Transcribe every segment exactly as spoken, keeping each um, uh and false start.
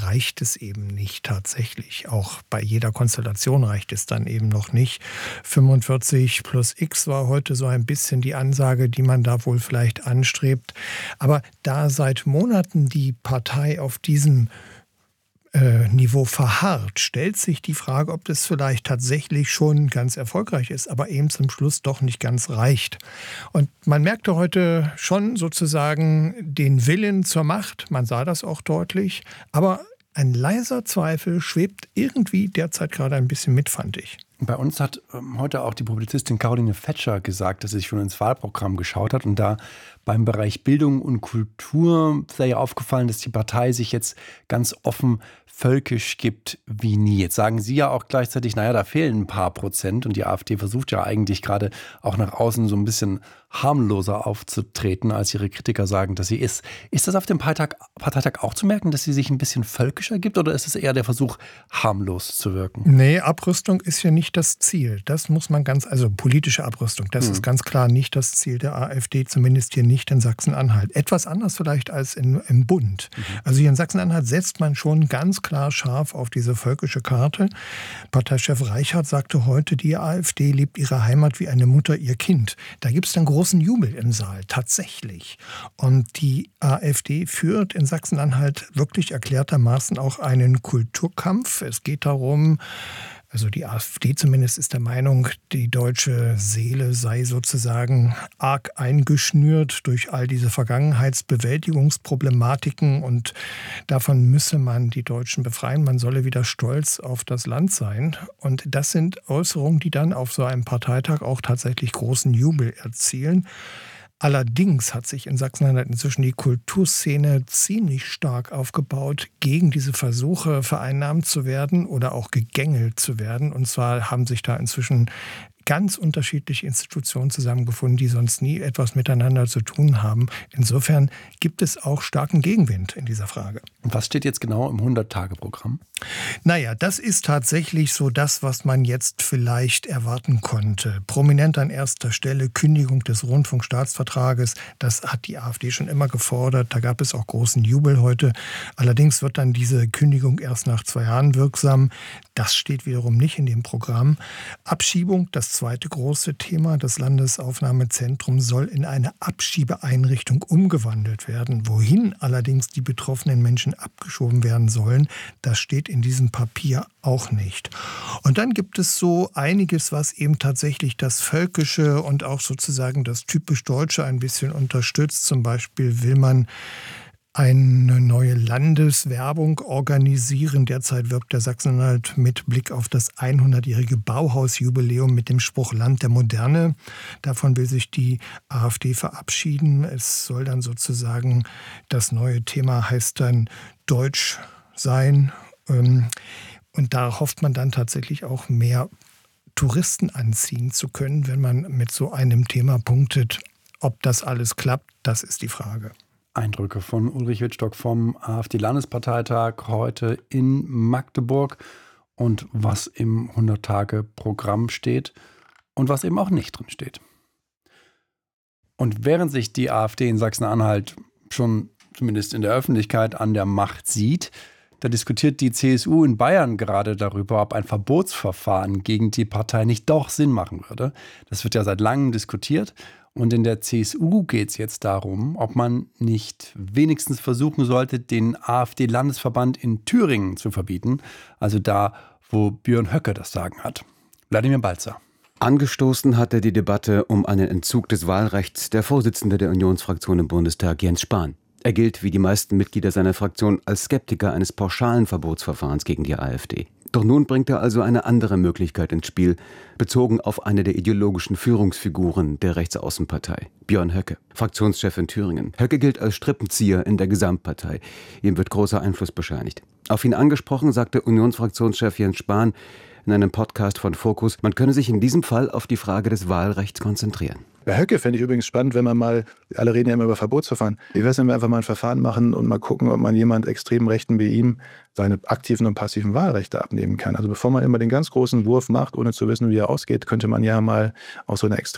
reicht es eben nicht tatsächlich. Auch bei jeder Konstellation reicht es dann eben noch nicht. fünfundvierzig plus X war heute so ein bisschen die Ansage, die man da wohl vielleicht anstrebt. Aber da seit Monaten die Partei auf diesem äh, Niveau verharrt, stellt sich die Frage, ob das vielleicht tatsächlich schon ganz erfolgreich ist, aber eben zum Schluss doch nicht ganz reicht. Und man merkte heute schon sozusagen den Willen zur Macht, man sah das auch deutlich, aber ein leiser Zweifel schwebt irgendwie derzeit gerade ein bisschen mit, fand ich. Bei uns hat ähm, heute auch die Publizistin Caroline Fetscher gesagt, dass sie sich schon ins Wahlprogramm geschaut hat. Und da beim Bereich Bildung und Kultur sei ihr aufgefallen, dass die Partei sich jetzt ganz offen völkisch gibt wie nie. Jetzt sagen Sie ja auch gleichzeitig, naja, da fehlen ein paar Prozent. Und die AfD versucht ja eigentlich gerade auch nach außen so ein bisschen harmloser aufzutreten, als ihre Kritiker sagen, dass sie ist. Ist das auf dem Parteitag, Parteitag auch zu merken, dass sie sich ein bisschen völkischer gibt? Oder ist es eher der Versuch, harmlos zu wirken? Nee, Abrüstung ist ja nicht das Ziel. Das muss man ganz, also politische Abrüstung, das hm. ist ganz klar nicht das Ziel der AfD, zumindest hier nicht in Sachsen-Anhalt. Etwas anders vielleicht als in, im Bund. Mhm. Also hier in Sachsen-Anhalt setzt man schon ganz klar scharf auf diese völkische Karte. Parteichef Reichert sagte heute, die AfD liebt ihre Heimat wie eine Mutter ihr Kind. Da gibt es dann großen Jubel im Saal, tatsächlich. Und die AfD führt in Sachsen-Anhalt wirklich erklärtermaßen auch einen Kulturkampf. Es geht darum, also die AfD zumindest ist der Meinung, die deutsche Seele sei sozusagen arg eingeschnürt durch all diese Vergangenheitsbewältigungsproblematiken und davon müsse man die Deutschen befreien. Man solle wieder stolz auf das Land sein. Und das sind Äußerungen, die dann auf so einem Parteitag auch tatsächlich großen Jubel erzielen. Allerdings hat sich in Sachsen-Anhalt inzwischen die Kulturszene ziemlich stark aufgebaut gegen diese Versuche, vereinnahmt zu werden oder auch gegängelt zu werden. Und zwar haben sich da inzwischen ganz unterschiedliche Institutionen zusammengefunden, die sonst nie etwas miteinander zu tun haben. Insofern gibt es auch starken Gegenwind in dieser Frage. Und was steht jetzt genau im hundert-Tage-Programm? Naja, das ist tatsächlich so das, was man jetzt vielleicht erwarten konnte. Prominent an erster Stelle Kündigung des Rundfunkstaatsvertrages. Das hat die AfD schon immer gefordert. Da gab es auch großen Jubel heute. Allerdings wird dann diese Kündigung erst nach zwei Jahren wirksam. Das steht wiederum nicht in dem Programm. Abschiebung, das zweite große Thema. Das Landesaufnahmezentrum soll in eine Abschiebeeinrichtung umgewandelt werden. Wohin allerdings die betroffenen Menschen abgeschoben werden sollen, das steht in diesem Papier auch nicht. Und dann gibt es so einiges, was eben tatsächlich das Völkische und auch sozusagen das typisch Deutsche ein bisschen unterstützt. Zum Beispiel will man eine neue Landeswerbung organisieren. Derzeit wirbt der Sachsen-Anhalt mit Blick auf das hundertjährige Bauhausjubiläum mit dem Spruch Land der Moderne. Davon will sich die AfD verabschieden. Es soll dann sozusagen, das neue Thema heißt dann Deutsch sein. Und da hofft man dann tatsächlich auch mehr Touristen anziehen zu können, wenn man mit so einem Thema punktet. Ob das alles klappt, das ist die Frage. Eindrücke von Ulrich Wittstock vom AfD-Landesparteitag heute in Magdeburg und was im hundert-Tage-Programm steht und was eben auch nicht drin steht. Und während sich die AfD in Sachsen-Anhalt schon zumindest in der Öffentlichkeit an der Macht sieht, da diskutiert die C S U in Bayern gerade darüber, ob ein Verbotsverfahren gegen die Partei nicht doch Sinn machen würde. Das wird ja seit langem diskutiert. Und in der C S U geht es jetzt darum, ob man nicht wenigstens versuchen sollte, den AfD-Landesverband in Thüringen zu verbieten. Also da, wo Björn Höcke das Sagen hat. Wladimir Balzer. Angestoßen hatte die Debatte um einen Entzug des Wahlrechts der Vorsitzende der Unionsfraktion im Bundestag, Jens Spahn. Er gilt, wie die meisten Mitglieder seiner Fraktion, als Skeptiker eines pauschalen Verbotsverfahrens gegen die AfD. Doch nun bringt er also eine andere Möglichkeit ins Spiel, bezogen auf eine der ideologischen Führungsfiguren der Rechtsaußenpartei, Björn Höcke, Fraktionschef in Thüringen. Höcke gilt als Strippenzieher in der Gesamtpartei. Ihm wird großer Einfluss bescheinigt. Auf ihn angesprochen, sagte Unionsfraktionschef Jens Spahn in einem Podcast von Focus, man könne sich in diesem Fall auf die Frage des Wahlrechts konzentrieren. Bei Höcke fände ich übrigens spannend, wenn man mal, alle reden ja immer über Verbotsverfahren, wie wäre es, wenn wir einfach mal ein Verfahren machen und mal gucken, ob man jemand extrem Rechten wie ihm seine aktiven und passiven Wahlrechte abnehmen kann. Also bevor man immer den ganz großen Wurf macht, ohne zu wissen, wie er ausgeht, könnte man ja mal auch so eine extreme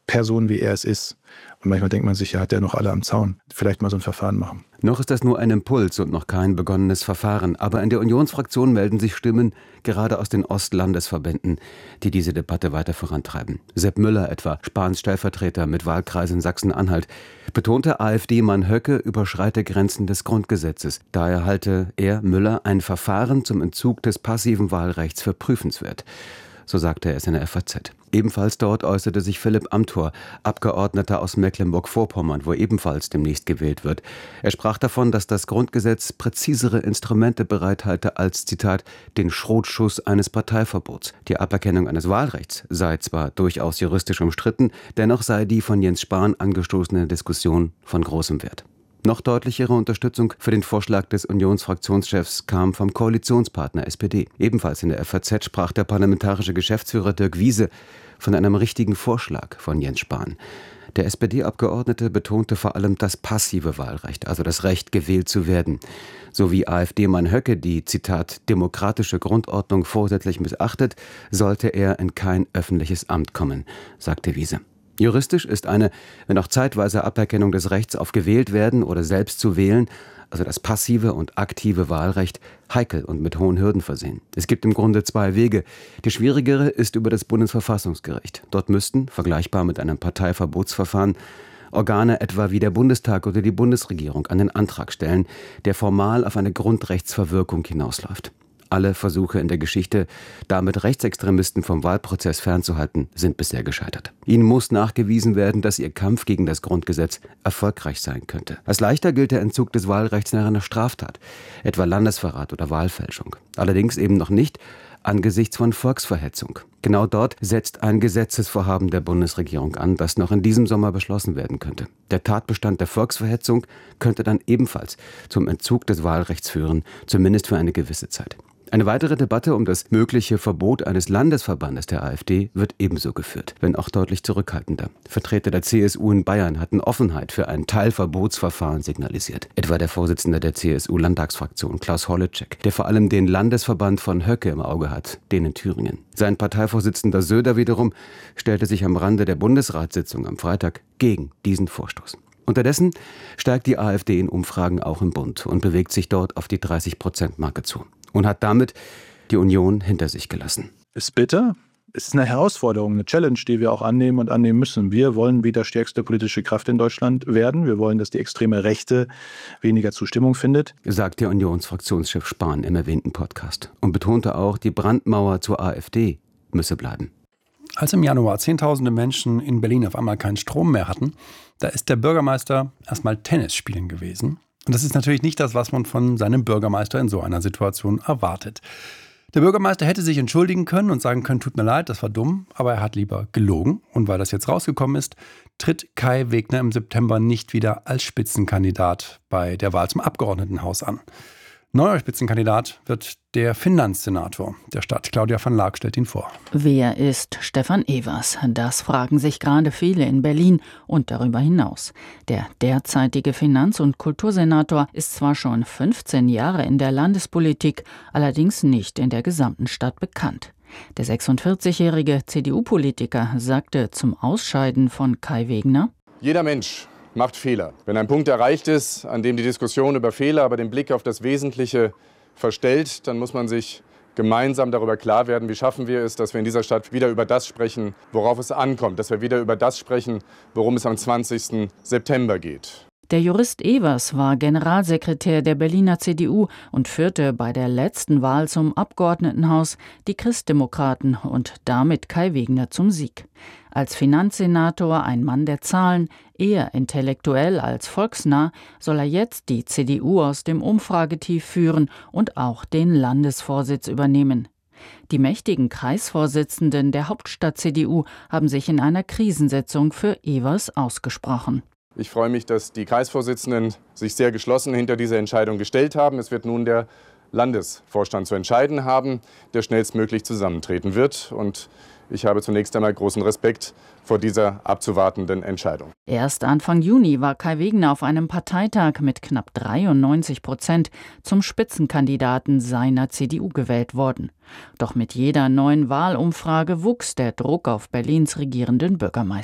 Person, wie er es ist. Und manchmal denkt man sich, ja, hat der noch alle am Zaun. Vielleicht mal so ein Verfahren machen. Noch ist das nur ein Impuls und noch kein begonnenes Verfahren. Aber in der Unionsfraktion melden sich Stimmen, gerade aus den Ostlandesverbänden, die diese Debatte weiter vorantreiben. Sepp Müller etwa, Spahns Stellvertreter mit Wahlkreis in Sachsen-Anhalt, betonte AfD-Mann Höcke überschreite Grenzen des Grundgesetzes. Daher halte er, Müller, ein Verfahren zum Entzug des passiven Wahlrechts für prüfenswert. So sagte er es in der F A Z. Ebenfalls dort äußerte sich Philipp Amthor, Abgeordneter aus Mecklenburg-Vorpommern, wo ebenfalls demnächst gewählt wird. Er sprach davon, dass das Grundgesetz präzisere Instrumente bereithalte als, Zitat, den Schrotschuss eines Parteiverbots. Die Aberkennung eines Wahlrechts sei zwar durchaus juristisch umstritten, dennoch sei die von Jens Spahn angestoßene Diskussion von großem Wert. Noch deutlichere Unterstützung für den Vorschlag des Unionsfraktionschefs kam vom Koalitionspartner S P D. Ebenfalls in der F A Z sprach der parlamentarische Geschäftsführer Dirk Wiese von einem richtigen Vorschlag von Jens Spahn. Der S P D-Abgeordnete betonte vor allem das passive Wahlrecht, also das Recht, gewählt zu werden. So wie AfD-Mann Höcke die, Zitat, demokratische Grundordnung vorsätzlich missachtet, sollte er in kein öffentliches Amt kommen, sagte Wiese. Juristisch ist eine, wenn auch zeitweise Aberkennung des Rechts auf gewählt werden oder selbst zu wählen, also das passive und aktive Wahlrecht, heikel und mit hohen Hürden versehen. Es gibt im Grunde zwei Wege. Die schwierigere ist über das Bundesverfassungsgericht. Dort müssten, vergleichbar mit einem Parteiverbotsverfahren, Organe etwa wie der Bundestag oder die Bundesregierung einen Antrag stellen, der formal auf eine Grundrechtsverwirkung hinausläuft. Alle Versuche in der Geschichte, damit Rechtsextremisten vom Wahlprozess fernzuhalten, sind bisher gescheitert. Ihnen muss nachgewiesen werden, dass ihr Kampf gegen das Grundgesetz erfolgreich sein könnte. Als leichter gilt der Entzug des Wahlrechts nach einer Straftat, etwa Landesverrat oder Wahlfälschung. Allerdings eben noch nicht angesichts von Volksverhetzung. Genau dort setzt ein Gesetzesvorhaben der Bundesregierung an, das noch in diesem Sommer beschlossen werden könnte. Der Tatbestand der Volksverhetzung könnte dann ebenfalls zum Entzug des Wahlrechts führen, zumindest für eine gewisse Zeit. Eine weitere Debatte um das mögliche Verbot eines Landesverbandes der AfD wird ebenso geführt, wenn auch deutlich zurückhaltender. Vertreter der C S U in Bayern hatten Offenheit für ein Teilverbotsverfahren signalisiert. Etwa der Vorsitzende der C S U-Landtagsfraktion, Klaus Holleczek, der vor allem den Landesverband von Höcke im Auge hat, den in Thüringen. Sein Parteivorsitzender Söder wiederum stellte sich am Rande der Bundesratssitzung am Freitag gegen diesen Vorstoß. Unterdessen steigt die AfD in Umfragen auch im Bund und bewegt sich dort auf die dreißig-Prozent-Marke zu. Und hat damit die Union hinter sich gelassen. Ist bitter. Es ist eine Herausforderung, eine Challenge, die wir auch annehmen und annehmen müssen. Wir wollen wieder stärkste politische Kraft in Deutschland werden. Wir wollen, dass die extreme Rechte weniger Zustimmung findet, sagt der Unionsfraktionschef Spahn im erwähnten Podcast. Und betonte auch, die Brandmauer zur AfD müsse bleiben. Als im Januar Zehntausende Menschen in Berlin auf einmal keinen Strom mehr hatten, da ist der Bürgermeister erstmal Tennis spielen gewesen. Und das ist natürlich nicht das, was man von seinem Bürgermeister in so einer Situation erwartet. Der Bürgermeister hätte sich entschuldigen können und sagen können, tut mir leid, das war dumm, aber er hat lieber gelogen. Und weil das jetzt rausgekommen ist, tritt Kai Wegner im September nicht wieder als Spitzenkandidat bei der Wahl zum Abgeordnetenhaus an. Neuer Spitzenkandidat wird der Finanzsenator der Stadt. Claudia van Laak stellt ihn vor. Wer ist Stefan Evers? Das fragen sich gerade viele in Berlin und darüber hinaus. Der derzeitige Finanz- und Kultursenator ist zwar schon fünfzehn Jahre in der Landespolitik, allerdings nicht in der gesamten Stadt bekannt. Der sechsundvierzigjährige C D U-Politiker sagte zum Ausscheiden von Kai Wegner: Jeder Mensch macht Fehler. Wenn ein Punkt erreicht ist, an dem die Diskussion über Fehler aber den Blick auf das Wesentliche verstellt, dann muss man sich gemeinsam darüber klar werden, wie schaffen wir es, dass wir in dieser Stadt wieder über das sprechen, worauf es ankommt, dass wir wieder über das sprechen, worum es am zwanzigsten September geht. Der Jurist Evers war Generalsekretär der Berliner C D U und führte bei der letzten Wahl zum Abgeordnetenhaus die Christdemokraten und damit Kai Wegner zum Sieg. Als Finanzsenator ein Mann der Zahlen, eher intellektuell als volksnah, soll er jetzt die C D U aus dem Umfragetief führen und auch den Landesvorsitz übernehmen. Die mächtigen Kreisvorsitzenden der Hauptstadt-C D U haben sich in einer Krisensitzung für Evers ausgesprochen. Ich freue mich, dass die Kreisvorsitzenden sich sehr geschlossen hinter diese Entscheidung gestellt haben. Es wird nun der Landesvorstand zu entscheiden haben, der schnellstmöglich zusammentreten wird. Und ich habe zunächst einmal großen Respekt vor dieser abzuwartenden Entscheidung. Erst Anfang Juni war Kai Wegner auf einem Parteitag mit knapp dreiundneunzig Prozent zum Spitzenkandidaten seiner C D U gewählt worden. Doch mit jeder neuen Wahlumfrage wuchs der Druck auf Berlins regierenden Bürgermeister.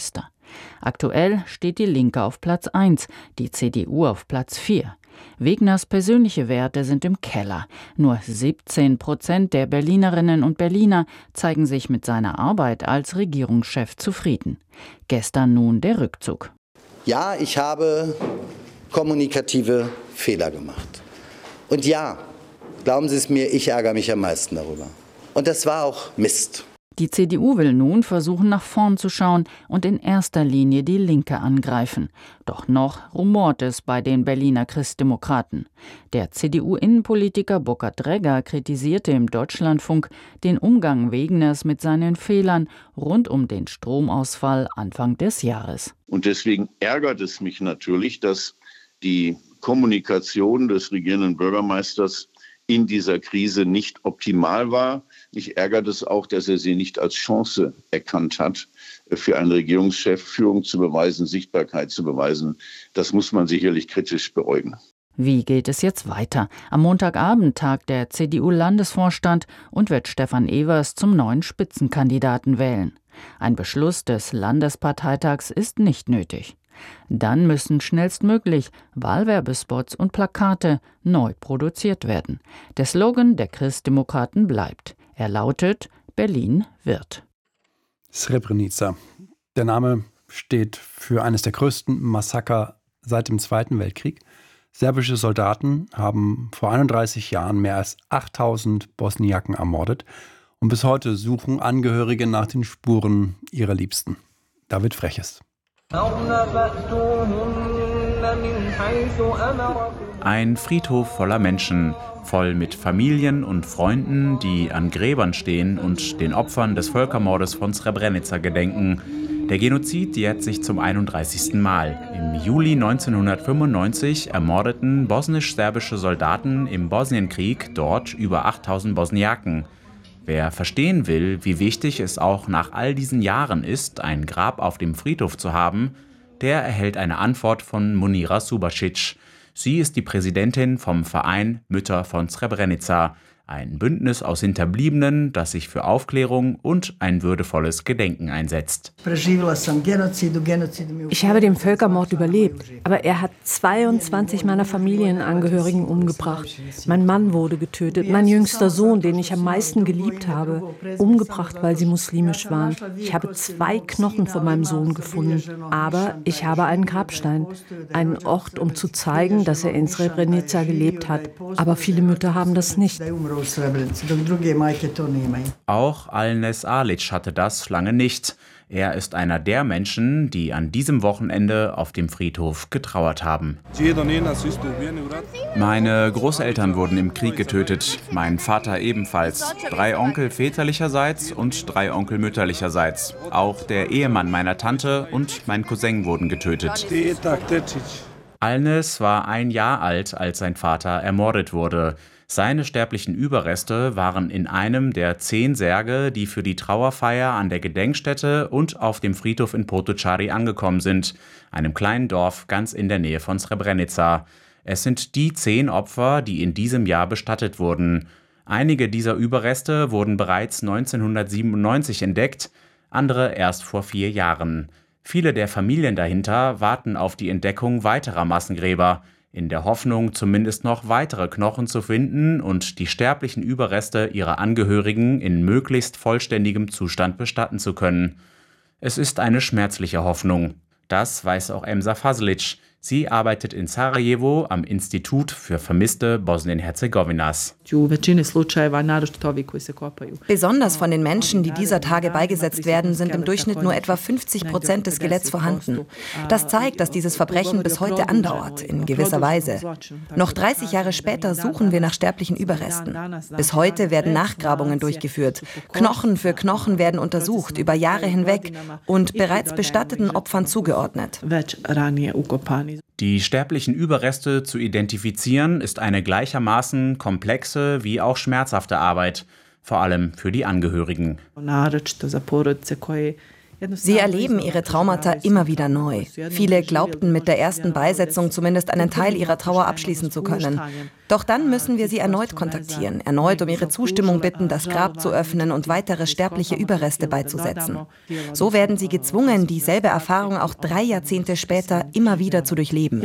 Aktuell steht die Linke auf Platz eins, die C D U auf Platz vier. Wegners persönliche Werte sind im Keller. Nur siebzehn Prozent der Berlinerinnen und Berliner zeigen sich mit seiner Arbeit als Regierungschef zufrieden. Gestern nun der Rückzug. Ja, ich habe kommunikative Fehler gemacht. Und ja, glauben Sie es mir, ich ärgere mich am meisten darüber. Und das war auch Mist. Die C D U will nun versuchen, nach vorn zu schauen und in erster Linie die Linke angreifen. Doch noch rumort es bei den Berliner Christdemokraten. Der C D U-Innenpolitiker Burkhard Dregger kritisierte im Deutschlandfunk den Umgang Wegners mit seinen Fehlern rund um den Stromausfall Anfang des Jahres. Und deswegen ärgert es mich natürlich, dass die Kommunikation des regierenden Bürgermeisters in dieser Krise nicht optimal war. Mich ärgert es auch, dass er sie nicht als Chance erkannt hat, für einen Regierungschef Führung zu beweisen, Sichtbarkeit zu beweisen. Das muss man sicherlich kritisch beäugen. Wie geht es jetzt weiter? Am Montagabend tagt der C D U-Landesvorstand und wird Stefan Evers zum neuen Spitzenkandidaten wählen. Ein Beschluss des Landesparteitags ist nicht nötig. Dann müssen schnellstmöglich Wahlwerbespots und Plakate neu produziert werden. Der Slogan der Christdemokraten bleibt. Er lautet: Berlin wird. Srebrenica. Der Name steht für eines der größten Massaker seit dem Zweiten Weltkrieg. Serbische Soldaten haben vor einunddreißig Jahren mehr als achttausend Bosniaken ermordet. Und bis heute suchen Angehörige nach den Spuren ihrer Liebsten. David Freches. Ein Friedhof voller Menschen, voll mit Familien und Freunden, die an Gräbern stehen und den Opfern des Völkermordes von Srebrenica gedenken. Der Genozid jährt sich zum einunddreißigsten Mal. Im Juli neunzehnhundertfünfundneunzig ermordeten bosnisch-serbische Soldaten im Bosnienkrieg dort über achttausend Bosniaken. Wer verstehen will, wie wichtig es auch nach all diesen Jahren ist, ein Grab auf dem Friedhof zu haben, der erhält eine Antwort von Munira Subasic. Sie ist die Präsidentin vom Verein Mütter von Srebrenica, ein Bündnis aus Hinterbliebenen, das sich für Aufklärung und ein würdevolles Gedenken einsetzt. Ich habe den Völkermord überlebt, aber er hat zweiundzwanzig meiner Familienangehörigen umgebracht. Mein Mann wurde getötet, mein jüngster Sohn, den ich am meisten geliebt habe, umgebracht, weil sie muslimisch waren. Ich habe zwei Knochen von meinem Sohn gefunden, aber ich habe einen Grabstein, einen Ort, um zu zeigen, dass er in Srebrenica gelebt hat. Aber viele Mütter haben das nicht. Auch Alnes Alic hatte das lange nicht. Er ist einer der Menschen, die an diesem Wochenende auf dem Friedhof getrauert haben. Meine Großeltern wurden im Krieg getötet, mein Vater ebenfalls. Drei Onkel väterlicherseits und drei Onkel mütterlicherseits. Auch der Ehemann meiner Tante und mein Cousin wurden getötet. Alnes war ein Jahr alt, als sein Vater ermordet wurde. Seine sterblichen Überreste waren in einem der zehn Särge, die für die Trauerfeier an der Gedenkstätte und auf dem Friedhof in Potocari angekommen sind, einem kleinen Dorf ganz in der Nähe von Srebrenica. Es sind die zehn Opfer, die in diesem Jahr bestattet wurden. Einige dieser Überreste wurden bereits neunzehnhundertsiebenundneunzig entdeckt, andere erst vor vier Jahren. Viele der Familien dahinter warten auf die Entdeckung weiterer Massengräber, in der Hoffnung, zumindest noch weitere Knochen zu finden und die sterblichen Überreste ihrer Angehörigen in möglichst vollständigem Zustand bestatten zu können. Es ist eine schmerzliche Hoffnung. Das weiß auch Emsa Faslic. Sie arbeitet in Sarajevo am Institut für Vermisste Bosnien-Herzegowinas. Besonders von den Menschen, die dieser Tage beigesetzt werden, sind im Durchschnitt nur etwa fünfzig Prozent des Skeletts vorhanden. Das zeigt, dass dieses Verbrechen bis heute andauert, in gewisser Weise. Noch dreißig Jahre später suchen wir nach sterblichen Überresten. Bis heute werden Nachgrabungen durchgeführt. Knochen für Knochen werden untersucht, über Jahre hinweg und bereits bestatteten Opfern zugeordnet. Die sterblichen Überreste zu identifizieren, ist eine gleichermaßen komplexe wie auch schmerzhafte Arbeit, vor allem für die Angehörigen. Sie erleben ihre Traumata immer wieder neu. Viele glaubten, mit der ersten Beisetzung zumindest einen Teil ihrer Trauer abschließen zu können. Doch dann müssen wir sie erneut kontaktieren, erneut um ihre Zustimmung bitten, das Grab zu öffnen und weitere sterbliche Überreste beizusetzen. So werden sie gezwungen, dieselbe Erfahrung auch drei Jahrzehnte später immer wieder zu durchleben.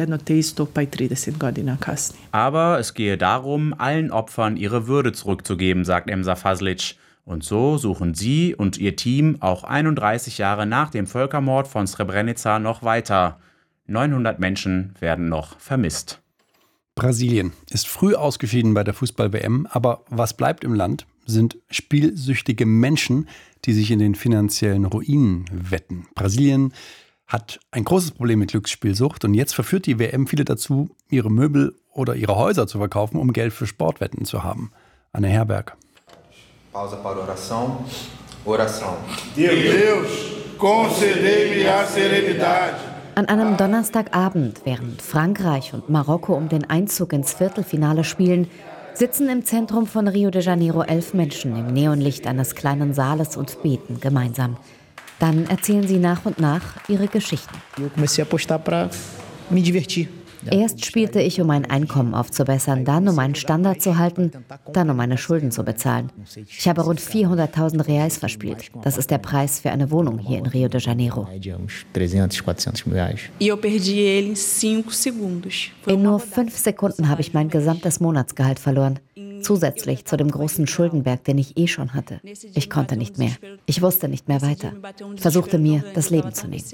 Aber es gehe darum, allen Opfern ihre Würde zurückzugeben, sagt Emsa Faslic. Und so suchen sie und ihr Team auch einunddreißig Jahre nach dem Völkermord von Srebrenica noch weiter. neunhundert Menschen werden noch vermisst. Brasilien ist früh ausgeschieden bei der Fußball-W M, aber was bleibt im Land, sind spielsüchtige Menschen, die sich in den finanziellen Ruinen wetten. Brasilien hat ein großes Problem mit Glücksspielsucht und jetzt verführt die W M viele dazu, ihre Möbel oder ihre Häuser zu verkaufen, um Geld für Sportwetten zu haben. Anne Herberg. Pausa para oração. Oração. Deus, concedei-me a serenidade. An einem Donnerstagabend, während Frankreich und Marokko um den Einzug ins Viertelfinale spielen, sitzen im Zentrum von Rio de Janeiro elf Menschen im Neonlicht eines kleinen Saales und beten gemeinsam. Dann erzählen sie nach und nach ihre Geschichten. Erst spielte ich, um mein Einkommen aufzubessern, dann um einen Standard zu halten, dann um meine Schulden zu bezahlen. Ich habe rund vierhunderttausend Reais verspielt. Das ist der Preis für eine Wohnung hier in Rio de Janeiro. In nur fünf Sekunden habe ich mein gesamtes Monatsgehalt verloren. Zusätzlich zu dem großen Schuldenberg, den ich eh schon hatte. Ich konnte nicht mehr. Ich wusste nicht mehr weiter. Ich versuchte mir, das Leben zu nehmen.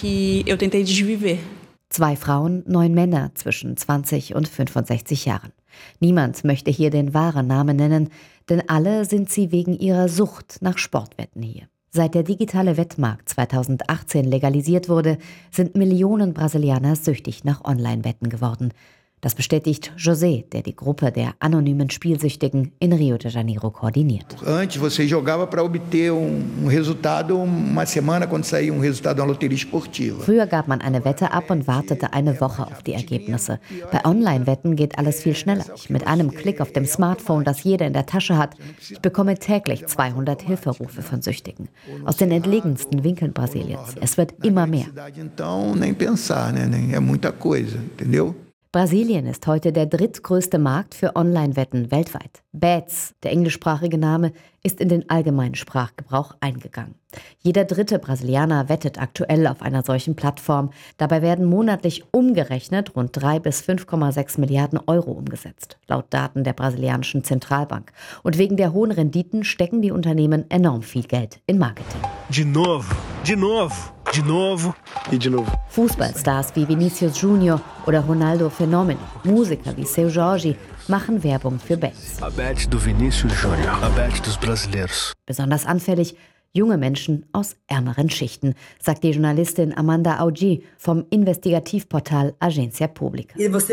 Zwei Frauen, neun Männer zwischen zwanzig und fünfundsechzig Jahren. Niemand möchte hier den wahren Namen nennen, denn alle sind sie wegen ihrer Sucht nach Sportwetten hier. Seit der digitale Wettmarkt zweitausendachtzehn legalisiert wurde, sind Millionen Brasilianer süchtig nach Online-Wetten geworden. Das bestätigt José, der die Gruppe der anonymen Spielsüchtigen in Rio de Janeiro koordiniert. Antes você jogava para obter um resultado uma semana quando saía um resultado da loteria esportiva. Früher gab man eine Wette ab und wartete eine Woche auf die Ergebnisse. Bei Online-Wetten geht alles viel schneller. Ich mit einem Klick auf dem Smartphone, das jeder in der Tasche hat, ich bekomme täglich zweihundert Hilferufe von Süchtigen aus den entlegensten Winkeln Brasiliens. Es wird immer mehr. Então nem pensar, né? É muita coisa, entendeu? Brasilien ist heute der drittgrößte Markt für Online-Wetten weltweit. Bets, der englischsprachige Name, ist in den allgemeinen Sprachgebrauch eingegangen. Jeder dritte Brasilianer wettet aktuell auf einer solchen Plattform. Dabei werden monatlich umgerechnet rund drei bis fünf Komma sechs Milliarden Euro umgesetzt, laut Daten der brasilianischen Zentralbank. Und wegen der hohen Renditen stecken die Unternehmen enorm viel Geld in Marketing. De novo, de novo. De novo e de novo. Fußballstars wie Vinicius Junior oder Ronaldo Fenômeno, Musiker wie Seu Jorge machen Werbung für Bets. A bet do Vinicius Junior, a bet dos brasileiros. Besonders anfällig junge Menschen aus ärmeren Schichten, sagt die Journalistin Amanda Augi vom Investigativportal Agência Pública.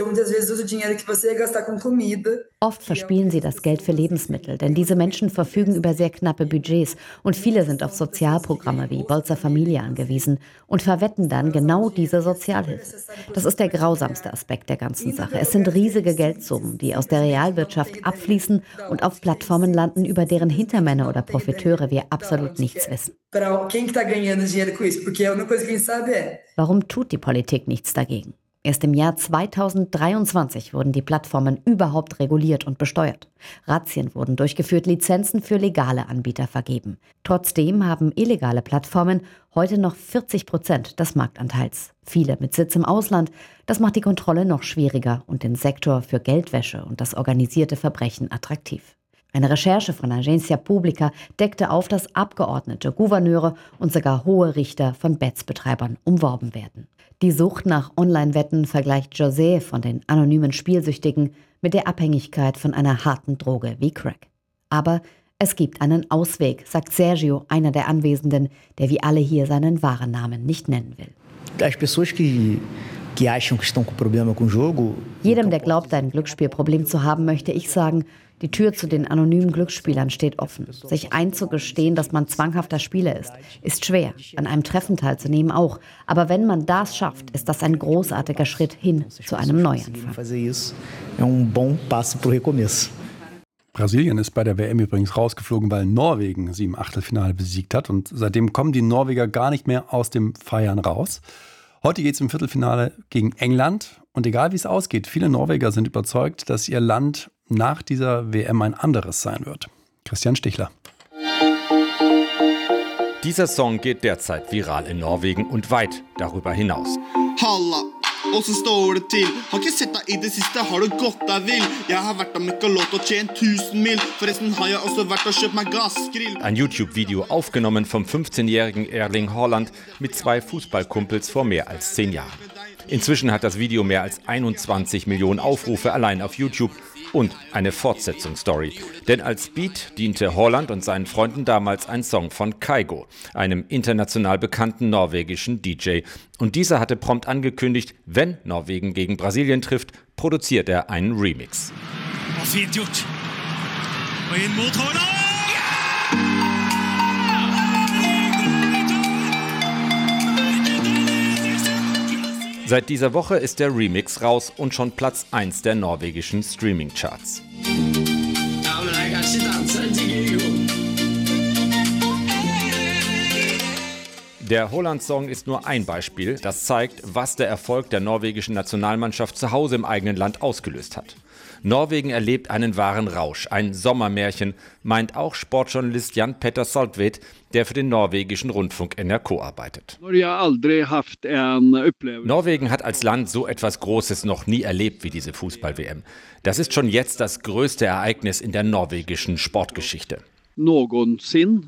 Oft verspielen sie das Geld für Lebensmittel, denn diese Menschen verfügen über sehr knappe Budgets und viele sind auf Sozialprogramme wie Bolsa Familia angewiesen und verwetten dann genau diese Sozialhilfe. Das ist der grausamste Aspekt der ganzen Sache. Es sind riesige Geldsummen, die aus der Realwirtschaft abfließen und auf Plattformen landen, über deren Hintermänner oder Profiteure wir absolut nichts wissen. Warum tut die Politik nichts dagegen? Erst im Jahr zweitausenddreiundzwanzig wurden die Plattformen überhaupt reguliert und besteuert. Razzien wurden durchgeführt, Lizenzen für legale Anbieter vergeben. Trotzdem haben illegale Plattformen heute noch vierzig Prozent des Marktanteils. Viele mit Sitz im Ausland. Das macht die Kontrolle noch schwieriger und den Sektor für Geldwäsche und das organisierte Verbrechen attraktiv. Eine Recherche von Agência Pública deckte auf, dass Abgeordnete, Gouverneure und sogar hohe Richter von Bets-Betreibern umworben werden. Die Sucht nach Online-Wetten vergleicht José von den anonymen Spielsüchtigen mit der Abhängigkeit von einer harten Droge wie Crack. Aber es gibt einen Ausweg, sagt Sergio, einer der Anwesenden, der wie alle hier seinen wahren Namen nicht nennen will. As pessoas que que acham que estão com problema com o jogo. Jedem, der glaubt, ein Glücksspielproblem zu haben, möchte ich sagen, die Tür zu den anonymen Glücksspielern steht offen. Sich einzugestehen, dass man zwanghafter Spieler ist, ist schwer. An einem Treffen teilzunehmen auch. Aber wenn man das schafft, ist das ein großartiger Schritt hin zu einem Neuanfang. Brasilien ist bei der W M übrigens rausgeflogen, weil Norwegen sie im Achtelfinale besiegt hat. Und seitdem kommen die Norweger gar nicht mehr aus dem Feiern raus. Heute geht es im Viertelfinale gegen England. Und egal wie es ausgeht, viele Norweger sind überzeugt, dass ihr Land nach dieser W M ein anderes sein wird. Christian Stichler. Dieser Song geht derzeit viral in Norwegen und weit darüber hinaus. Halla, og så står det til. Har ikke sett deg i det siste, har du gått deg vill? Jeg har vært og møkka låt og tjent tusen mil. Forresten har jeg også vært og kjøpt meg gassgrill. Ein YouTube-Video aufgenommen vom fünfzehnjährigen Erling Haaland mit zwei Fußballkumpels vor mehr als zehn Jahren. Inzwischen hat das Video mehr als einundzwanzig Millionen Aufrufe allein auf YouTube und eine Fortsetzungsstory. Denn als Beat diente Haaland und seinen Freunden damals ein Song von Kygo, einem international bekannten norwegischen D J. Und dieser hatte prompt angekündigt, wenn Norwegen gegen Brasilien trifft, produziert er einen Remix. Fint gjort. Og inn mot Haaland! Seit dieser Woche ist der Remix raus und schon Platz eins der norwegischen Streaming-Charts. Der Haaland-Song ist nur ein Beispiel, das zeigt, was der Erfolg der norwegischen Nationalmannschaft zu Hause im eigenen Land ausgelöst hat. Norwegen erlebt einen wahren Rausch, ein Sommermärchen, meint auch Sportjournalist Jan Petter Saltvedt, der für den norwegischen Rundfunk N R K arbeitet. Norwegen hat als Land so etwas Großes noch nie erlebt wie diese Fußball-W M. Das ist schon jetzt das größte Ereignis in der norwegischen Sportgeschichte. Någonsin.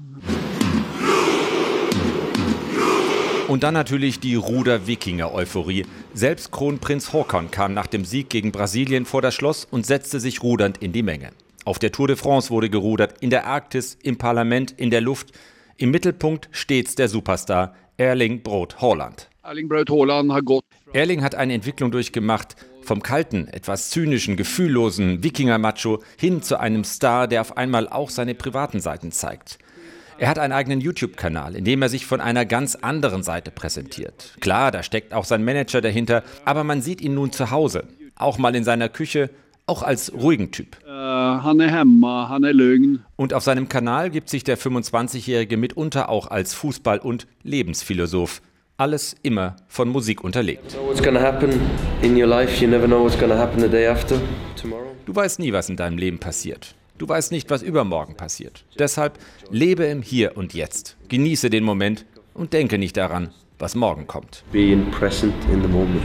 Und dann natürlich die Ruder-Wikinger-Euphorie. Selbst Kronprinz Haakon kam nach dem Sieg gegen Brasilien vor das Schloss und setzte sich rudernd in die Menge. Auf der Tour de France wurde gerudert, in der Arktis, im Parlament, in der Luft. Im Mittelpunkt stets der Superstar Erling Braut Haaland. Erling Braut Haaland hat Gott. Erling hat eine Entwicklung durchgemacht, vom kalten, etwas zynischen, gefühllosen Wikinger-Macho hin zu einem Star, der auf einmal auch seine privaten Seiten zeigt. Er hat einen eigenen YouTube-Kanal, in dem er sich von einer ganz anderen Seite präsentiert. Klar, da steckt auch sein Manager dahinter, aber man sieht ihn nun zu Hause, auch mal in seiner Küche, auch als ruhigen Typ. Uh, han er hemma, han er lögn. Und auf seinem Kanal gibt sich der fünfundzwanzigjährige mitunter auch als Fußball- und Lebensphilosoph. Alles immer von Musik unterlegt. Du weißt nie, was in deinem Leben passiert. Du weißt nicht, was übermorgen passiert. Deshalb lebe im Hier und Jetzt. Genieße den Moment und denke nicht daran, was morgen kommt. Being present in the moment.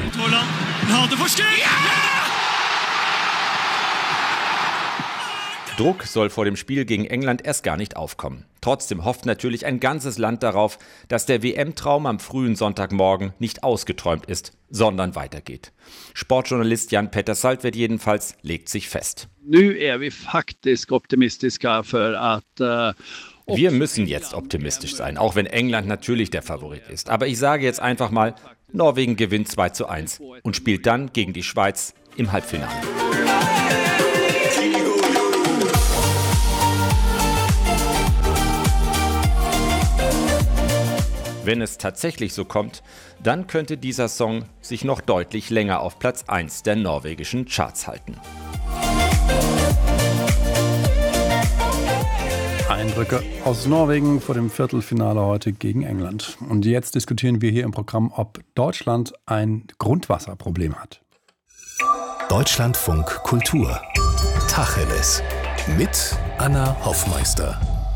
Druck soll vor dem Spiel gegen England erst gar nicht aufkommen. Trotzdem hofft natürlich ein ganzes Land darauf, dass der W M-Traum am frühen Sonntagmorgen nicht ausgeträumt ist, sondern weitergeht. Sportjournalist Jan Petter Saltvedt jedenfalls legt sich fest. Nu är vi faktiskt optimistiska för att uh Wir müssen jetzt optimistisch sein, auch wenn England natürlich der Favorit ist. Aber ich sage jetzt einfach mal, Norwegen gewinnt zwei zu eins und spielt dann gegen die Schweiz im Halbfinale. Wenn es tatsächlich so kommt, dann könnte dieser Song sich noch deutlich länger auf Platz eins der norwegischen Charts halten. Eindrücke aus Norwegen vor dem Viertelfinale heute gegen England. Und jetzt diskutieren wir hier im Programm, ob Deutschland ein Grundwasserproblem hat. Deutschlandfunk Kultur. Tacheles. Mit Anna Hoffmeister.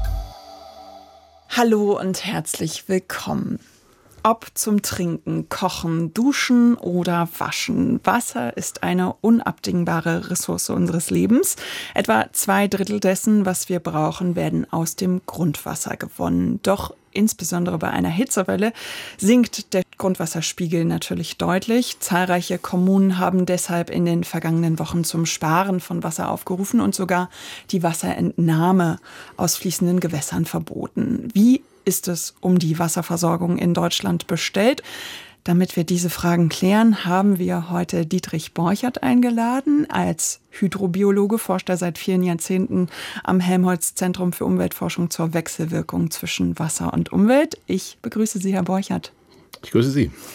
Hallo und herzlich willkommen. Ob zum Trinken, Kochen, Duschen oder Waschen. Wasser ist eine unabdingbare Ressource unseres Lebens. Etwa zwei Drittel dessen, was wir brauchen, werden aus dem Grundwasser gewonnen. Doch insbesondere bei einer Hitzewelle sinkt der Grundwasserspiegel natürlich deutlich. Zahlreiche Kommunen haben deshalb in den vergangenen Wochen zum Sparen von Wasser aufgerufen und sogar die Wasserentnahme aus fließenden Gewässern verboten. Wie ist es um die Wasserversorgung in Deutschland bestellt? Damit wir diese Fragen klären, haben wir heute Dietrich Borchert eingeladen. Als Hydrobiologe forscht er seit vielen Jahrzehnten am Helmholtz-Zentrum für Umweltforschung zur Wechselwirkung zwischen Wasser und Umwelt. Ich begrüße Sie, Herr Borchert. Ich grüße Sie.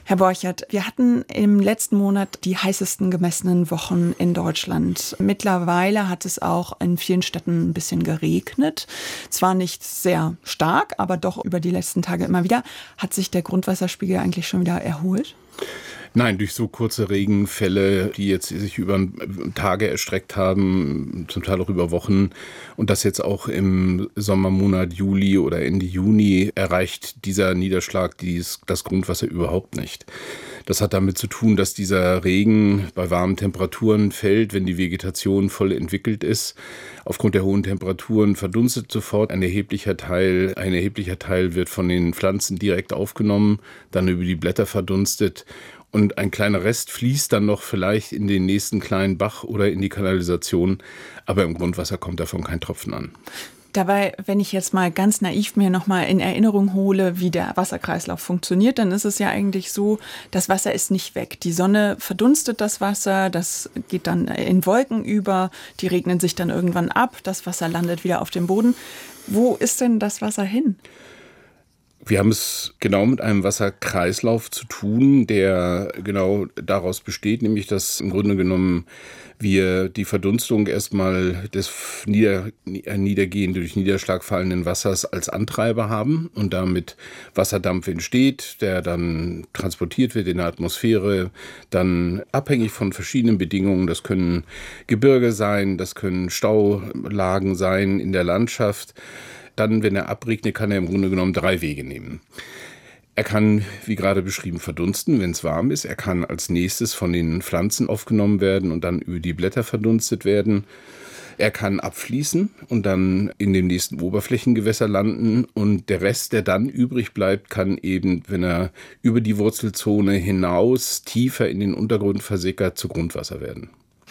Herr Borchert, wir hatten im letzten Monat die heißesten gemessenen Wochen in Deutschland. Mittlerweile hat es auch in vielen Städten ein bisschen geregnet. Zwar nicht sehr stark, aber doch über die letzten Tage immer wieder. Hat sich der Grundwasserspiegel eigentlich schon wieder erholt? Nein, durch so kurze Regenfälle, die jetzt sich über Tage erstreckt haben, zum Teil auch über Wochen, und das jetzt auch im Sommermonat Juli oder Ende Juni, erreicht dieser Niederschlag dies, das Grundwasser überhaupt nicht. Das hat damit zu tun, dass dieser Regen bei warmen Temperaturen fällt, wenn die Vegetation voll entwickelt ist. Aufgrund der hohen Temperaturen verdunstet sofort ein erheblicher Teil. Ein erheblicher Teil wird von den Pflanzen direkt aufgenommen, dann über die Blätter verdunstet. Und ein kleiner Rest fließt dann noch vielleicht in den nächsten kleinen Bach oder in die Kanalisation. Aber im Grundwasser kommt davon kein Tropfen an. Dabei, wenn ich jetzt mal ganz naiv mir nochmal in Erinnerung hole, wie der Wasserkreislauf funktioniert, dann ist es ja eigentlich so, das Wasser ist nicht weg. Die Sonne verdunstet das Wasser, das geht dann in Wolken über, die regnen sich dann irgendwann ab, das Wasser landet wieder auf dem Boden. Wo ist denn das Wasser hin? Wir haben es genau mit einem Wasserkreislauf zu tun, der genau daraus besteht, nämlich dass im Grunde genommen wir die Verdunstung erstmal des nieder, niedergehend durch Niederschlag fallenden Wassers als Antreiber haben und damit Wasserdampf entsteht, der dann transportiert wird in der Atmosphäre, dann abhängig von verschiedenen Bedingungen. Das können Gebirge sein, das können Staulagen sein in der Landschaft. Dann, wenn er abregnet, kann er im Grunde genommen drei Wege nehmen. Er kann, wie gerade beschrieben, verdunsten, wenn es warm ist. Er kann als nächstes von den Pflanzen aufgenommen werden und dann über die Blätter verdunstet werden. Er kann abfließen und dann in dem nächsten Oberflächengewässer landen. Und der Rest, der dann übrig bleibt, kann eben, wenn er über die Wurzelzone hinaus tiefer in den Untergrund versickert, zu Grundwasser werden.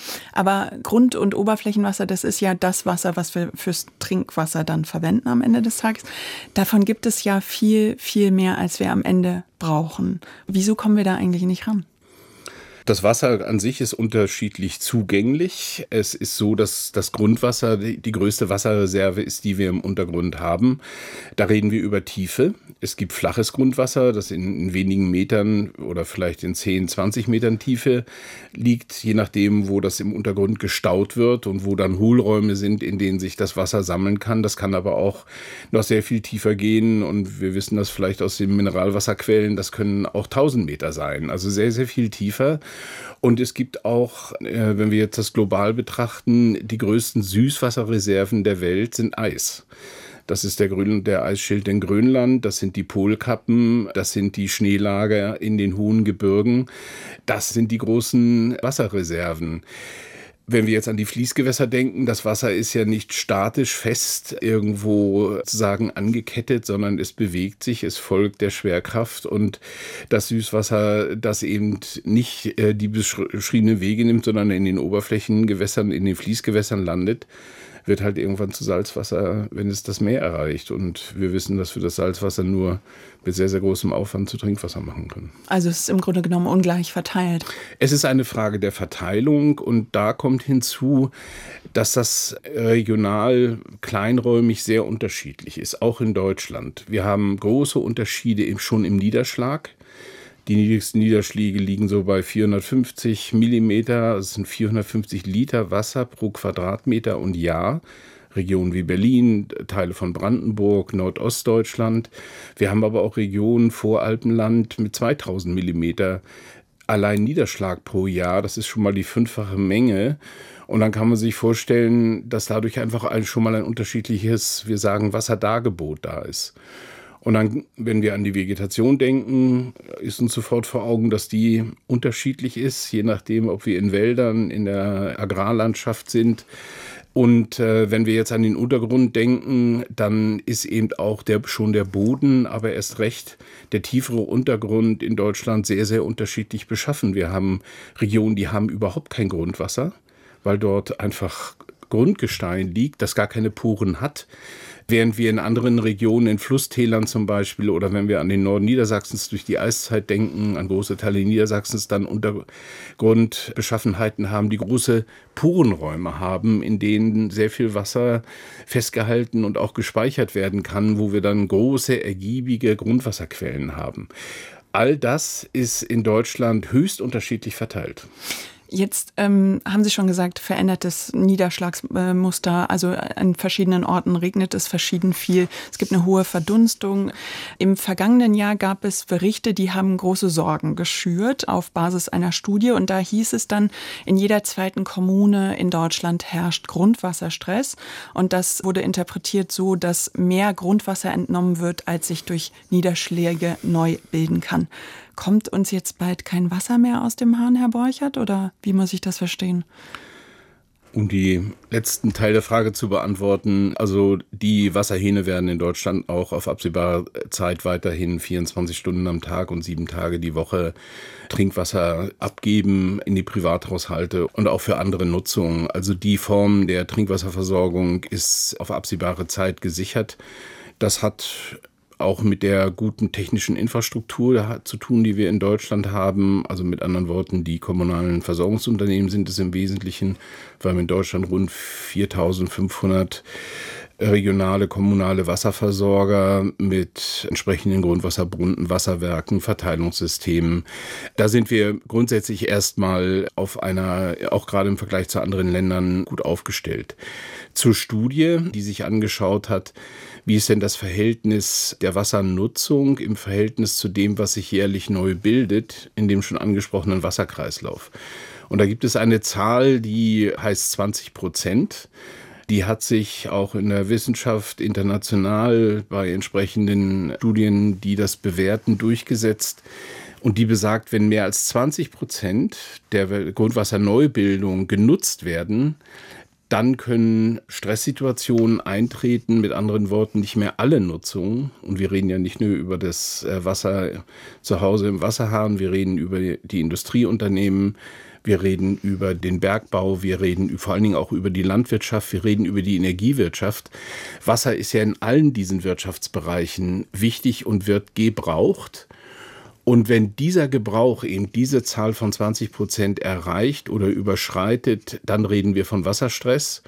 Aber Grund- und Oberflächenwasser, das ist ja das Wasser, was wir fürs Trinkwasser dann verwenden am Ende des Tages. Davon gibt es ja viel, viel mehr, als wir am Ende brauchen. Wieso kommen wir da eigentlich nicht ran? Das Wasser an sich ist unterschiedlich zugänglich. Es ist so, dass das Grundwasser die größte Wasserreserve ist, die wir im Untergrund haben. Da reden wir über Tiefe. Es gibt flaches Grundwasser, das in, in wenigen Metern oder vielleicht in zehn, zwanzig Metern Tiefe liegt, je nachdem, wo das im Untergrund gestaut wird und wo dann Hohlräume sind, in denen sich das Wasser sammeln kann. Das kann aber auch noch sehr viel tiefer gehen und wir wissen das vielleicht aus den Mineralwasserquellen, das können auch tausend Meter sein, also sehr, sehr viel tiefer. Und es gibt auch, äh, wenn wir jetzt das global betrachten, die größten Süßwasserreserven der Welt sind Eis. Das ist der, Grön, der Eisschild in Grönland, das sind die Polkappen, das sind die Schneelager in den hohen Gebirgen. Das sind die großen Wasserreserven. Wenn wir jetzt an die Fließgewässer denken, das Wasser ist ja nicht statisch fest irgendwo sozusagen angekettet, sondern es bewegt sich, es folgt der Schwerkraft und das Süßwasser, das eben nicht äh, die beschriebenen Wege nimmt, sondern in den Oberflächengewässern, in den Fließgewässern landet, wird halt irgendwann zu Salzwasser, wenn es das Meer erreicht. Und wir wissen, dass wir das Salzwasser nur mit sehr, sehr großem Aufwand zu Trinkwasser machen können. Also es ist im Grunde genommen ungleich verteilt. Es ist eine Frage der Verteilung und da kommt hinzu, dass das regional kleinräumig sehr unterschiedlich ist, auch in Deutschland. Wir haben große Unterschiede schon im Niederschlag. Die niedrigsten Niederschläge liegen so bei vierhundertfünfzig Millimeter, das sind vierhundertfünfzig Liter Wasser pro Quadratmeter und Jahr. Regionen wie Berlin, Teile von Brandenburg, Nordostdeutschland. Wir haben aber auch Regionen, Voralpenland mit zweitausend Millimeter allein Niederschlag pro Jahr. Das ist schon mal die fünffache Menge. Und dann kann man sich vorstellen, dass dadurch einfach ein, schon mal ein unterschiedliches, wir sagen, Wasserdargebot da ist. Und dann, wenn wir an die Vegetation denken, ist uns sofort vor Augen, dass die unterschiedlich ist, je nachdem, ob wir in Wäldern, in der Agrarlandschaft sind. Und äh, wenn wir jetzt an den Untergrund denken, dann ist eben auch der, schon der Boden, aber erst recht der tiefere Untergrund in Deutschland sehr, sehr unterschiedlich beschaffen. Wir haben Regionen, die haben überhaupt kein Grundwasser, weil dort einfach Grundgestein liegt, das gar keine Poren hat. Während wir in anderen Regionen, in Flusstälern zum Beispiel, oder wenn wir an den Norden Niedersachsens durch die Eiszeit denken, an große Teile Niedersachsens, dann Untergrundbeschaffenheiten haben, die große Porenräume haben, in denen sehr viel Wasser festgehalten und auch gespeichert werden kann, wo wir dann große, ergiebige Grundwasserquellen haben. All das ist in Deutschland höchst unterschiedlich verteilt. Jetzt ähm, haben Sie schon gesagt, verändertes Niederschlagsmuster, also an verschiedenen Orten regnet es verschieden viel. Es gibt eine hohe Verdunstung. Im vergangenen Jahr gab es Berichte, die haben große Sorgen geschürt auf Basis einer Studie. Und da hieß es dann, in jeder zweiten Kommune in Deutschland herrscht Grundwasserstress. Und das wurde interpretiert so, dass mehr Grundwasser entnommen wird, als sich durch Niederschläge neu bilden kann. Kommt uns jetzt bald kein Wasser mehr aus dem Hahn, Herr Borchert, oder wie muss ich das verstehen? Um die letzten Teil der Frage zu beantworten, also die Wasserhähne werden in Deutschland auch auf absehbare Zeit weiterhin vierundzwanzig Stunden am Tag und sieben Tage die Woche Trinkwasser abgeben in die Privathaushalte und auch für andere Nutzungen. Also die Form der Trinkwasserversorgung ist auf absehbare Zeit gesichert. Das hat auch mit der guten technischen Infrastruktur zu tun, die wir in Deutschland haben. Also mit anderen Worten, die kommunalen Versorgungsunternehmen sind es im Wesentlichen. Wir haben in Deutschland rund viertausendfünfhundert regionale kommunale Wasserversorger mit entsprechenden Grundwasserbrunnen, Wasserwerken, Verteilungssystemen. Da sind wir grundsätzlich erstmal auf einer, auch gerade im Vergleich zu anderen Ländern, gut aufgestellt. Zur Studie, die sich angeschaut hat, wie ist denn das Verhältnis der Wassernutzung im Verhältnis zu dem, was sich jährlich neu bildet, in dem schon angesprochenen Wasserkreislauf. Und da gibt es eine Zahl, die heißt zwanzig Prozent. Die hat sich auch in der Wissenschaft international bei entsprechenden Studien, die das bewerten, durchgesetzt. Und die besagt, wenn mehr als zwanzig Prozent der Grundwasserneubildung genutzt werden, dann können Stresssituationen eintreten, mit anderen Worten nicht mehr alle Nutzungen. Und wir reden ja nicht nur über das Wasser zu Hause im Wasserhahn, wir reden über die Industrieunternehmen, wir reden über den Bergbau, wir reden vor allen Dingen auch über die Landwirtschaft, wir reden über die Energiewirtschaft. Wasser ist ja in allen diesen Wirtschaftsbereichen wichtig und wird gebraucht. Und wenn dieser Gebrauch eben diese Zahl von zwanzig Prozent erreicht oder überschreitet, dann reden wir von Wasserstress.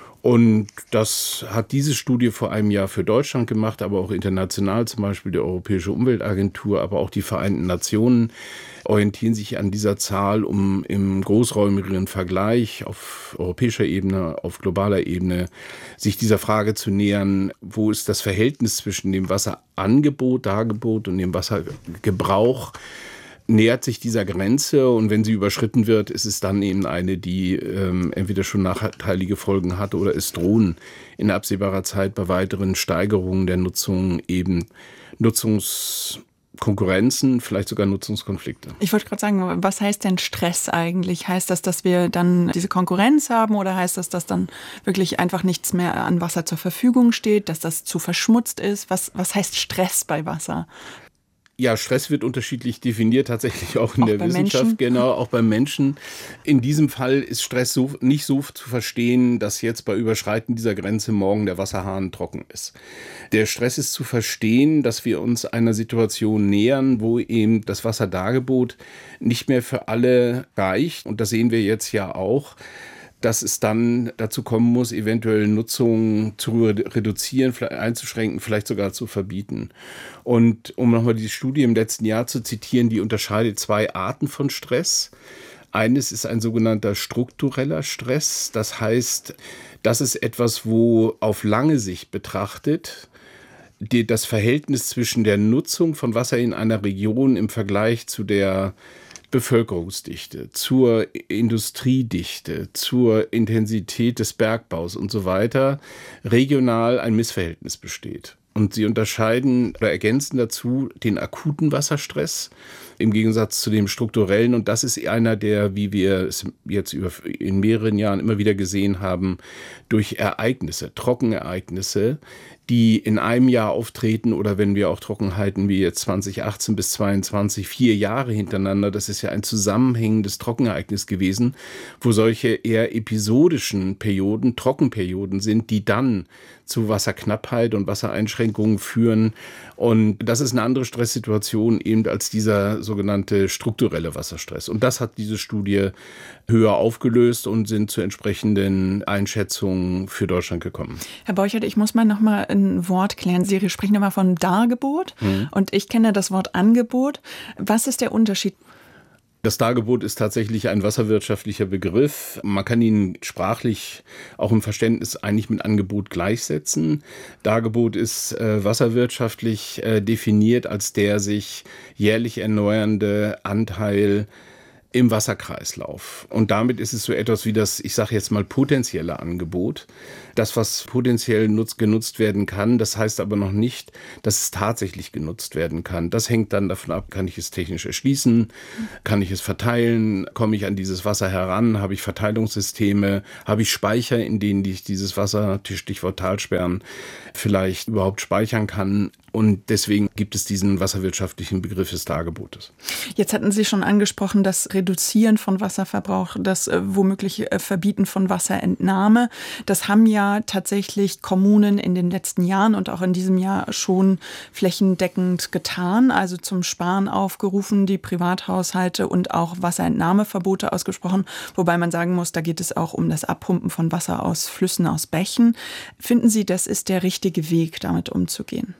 Und das hat diese Studie vor einem Jahr für Deutschland gemacht, aber auch international, zum Beispiel die Europäische Umweltagentur, aber auch die Vereinten Nationen orientieren sich an dieser Zahl, um im großräumigeren Vergleich auf europäischer Ebene, auf globaler Ebene, sich dieser Frage zu nähern, wo ist das Verhältnis zwischen dem Wasserangebot, Dargebot und dem Wassergebrauch, nähert sich dieser Grenze, und wenn sie überschritten wird, ist es dann eben eine, die ähm, entweder schon nachteilige Folgen hat oder es drohen in absehbarer Zeit bei weiteren Steigerungen der Nutzung eben Nutzungskonkurrenzen, vielleicht sogar Nutzungskonflikte. Ich wollte gerade sagen, was heißt denn Stress eigentlich? Heißt das, dass wir dann diese Konkurrenz haben, oder heißt das, dass dann wirklich einfach nichts mehr an Wasser zur Verfügung steht, dass das zu verschmutzt ist? Was, was heißt Stress bei Wasser? Ja, Stress wird unterschiedlich definiert, tatsächlich auch in auch der Wissenschaft, Menschen? Genau, auch beim Menschen. In diesem Fall ist Stress so, nicht so zu verstehen, dass jetzt bei Überschreiten dieser Grenze morgen der Wasserhahn trocken ist. Der Stress ist zu verstehen, dass wir uns einer Situation nähern, wo eben das Wasserdargebot nicht mehr für alle reicht. Und das sehen wir jetzt ja auch, dass es dann dazu kommen muss, eventuell Nutzung zu reduzieren, einzuschränken, vielleicht sogar zu verbieten. Und um nochmal die Studie im letzten Jahr zu zitieren, die unterscheidet zwei Arten von Stress. Eines ist ein sogenannter struktureller Stress. Das heißt, das ist etwas, wo auf lange Sicht betrachtet die, das Verhältnis zwischen der Nutzung von Wasser in einer Region im Vergleich zu der Bevölkerungsdichte, zur Industriedichte, zur Intensität des Bergbaus und so weiter regional ein Missverhältnis besteht. Und sie unterscheiden oder ergänzen dazu den akuten Wasserstress im Gegensatz zu dem strukturellen. Und das ist einer, der, wie wir es jetzt über, in mehreren Jahren immer wieder gesehen haben, durch Ereignisse, Trockenereignisse, die in einem Jahr auftreten, oder wenn wir auch Trockenheiten wie jetzt zwanzig achtzehn bis zweiundzwanzig, vier Jahre hintereinander, das ist ja ein zusammenhängendes Trockenereignis gewesen, wo solche eher episodischen Perioden, Trockenperioden sind, die dann zu Wasserknappheit und Wassereinschränkungen führen. Und das ist eine andere Stresssituation eben als dieser sogenannte strukturelle Wasserstress. Und das hat diese Studie höher aufgelöst und sind zu entsprechenden Einschätzungen für Deutschland gekommen. Herr Borchert, ich muss mal noch mal ein Wort klären. Sie sprechen immer von Dargebot mhm. und ich kenne das Wort Angebot. Was ist der Unterschied? Das Dargebot ist tatsächlich ein wasserwirtschaftlicher Begriff. Man kann ihn sprachlich auch im Verständnis eigentlich mit Angebot gleichsetzen. Dargebot ist äh, wasserwirtschaftlich äh, definiert als der sich jährlich erneuernde Anteil im Wasserkreislauf. Und damit ist es so etwas wie das, ich sage jetzt mal, potenzielle Angebot. Das, was potenziell nutz, genutzt werden kann, das heißt aber noch nicht, dass es tatsächlich genutzt werden kann. Das hängt dann davon ab, kann ich es technisch erschließen, kann ich es verteilen, komme ich an dieses Wasser heran, habe ich Verteilungssysteme, habe ich Speicher, in denen ich dieses Wasser, Stichwort Talsperren, vielleicht überhaupt speichern kann. Und deswegen gibt es diesen wasserwirtschaftlichen Begriff des Dargebotes. Jetzt hatten Sie schon angesprochen, das Reduzieren von Wasserverbrauch, das äh, womöglich äh, Verbieten von Wasserentnahme. Das haben ja tatsächlich Kommunen in den letzten Jahren und auch in diesem Jahr schon flächendeckend getan, also zum Sparen aufgerufen, die Privathaushalte und auch Wasserentnahmeverbote ausgesprochen, wobei man sagen muss, da geht es auch um das Abpumpen von Wasser aus Flüssen, aus Bächen. Finden Sie, das ist der richtige Weg, damit umzugehen?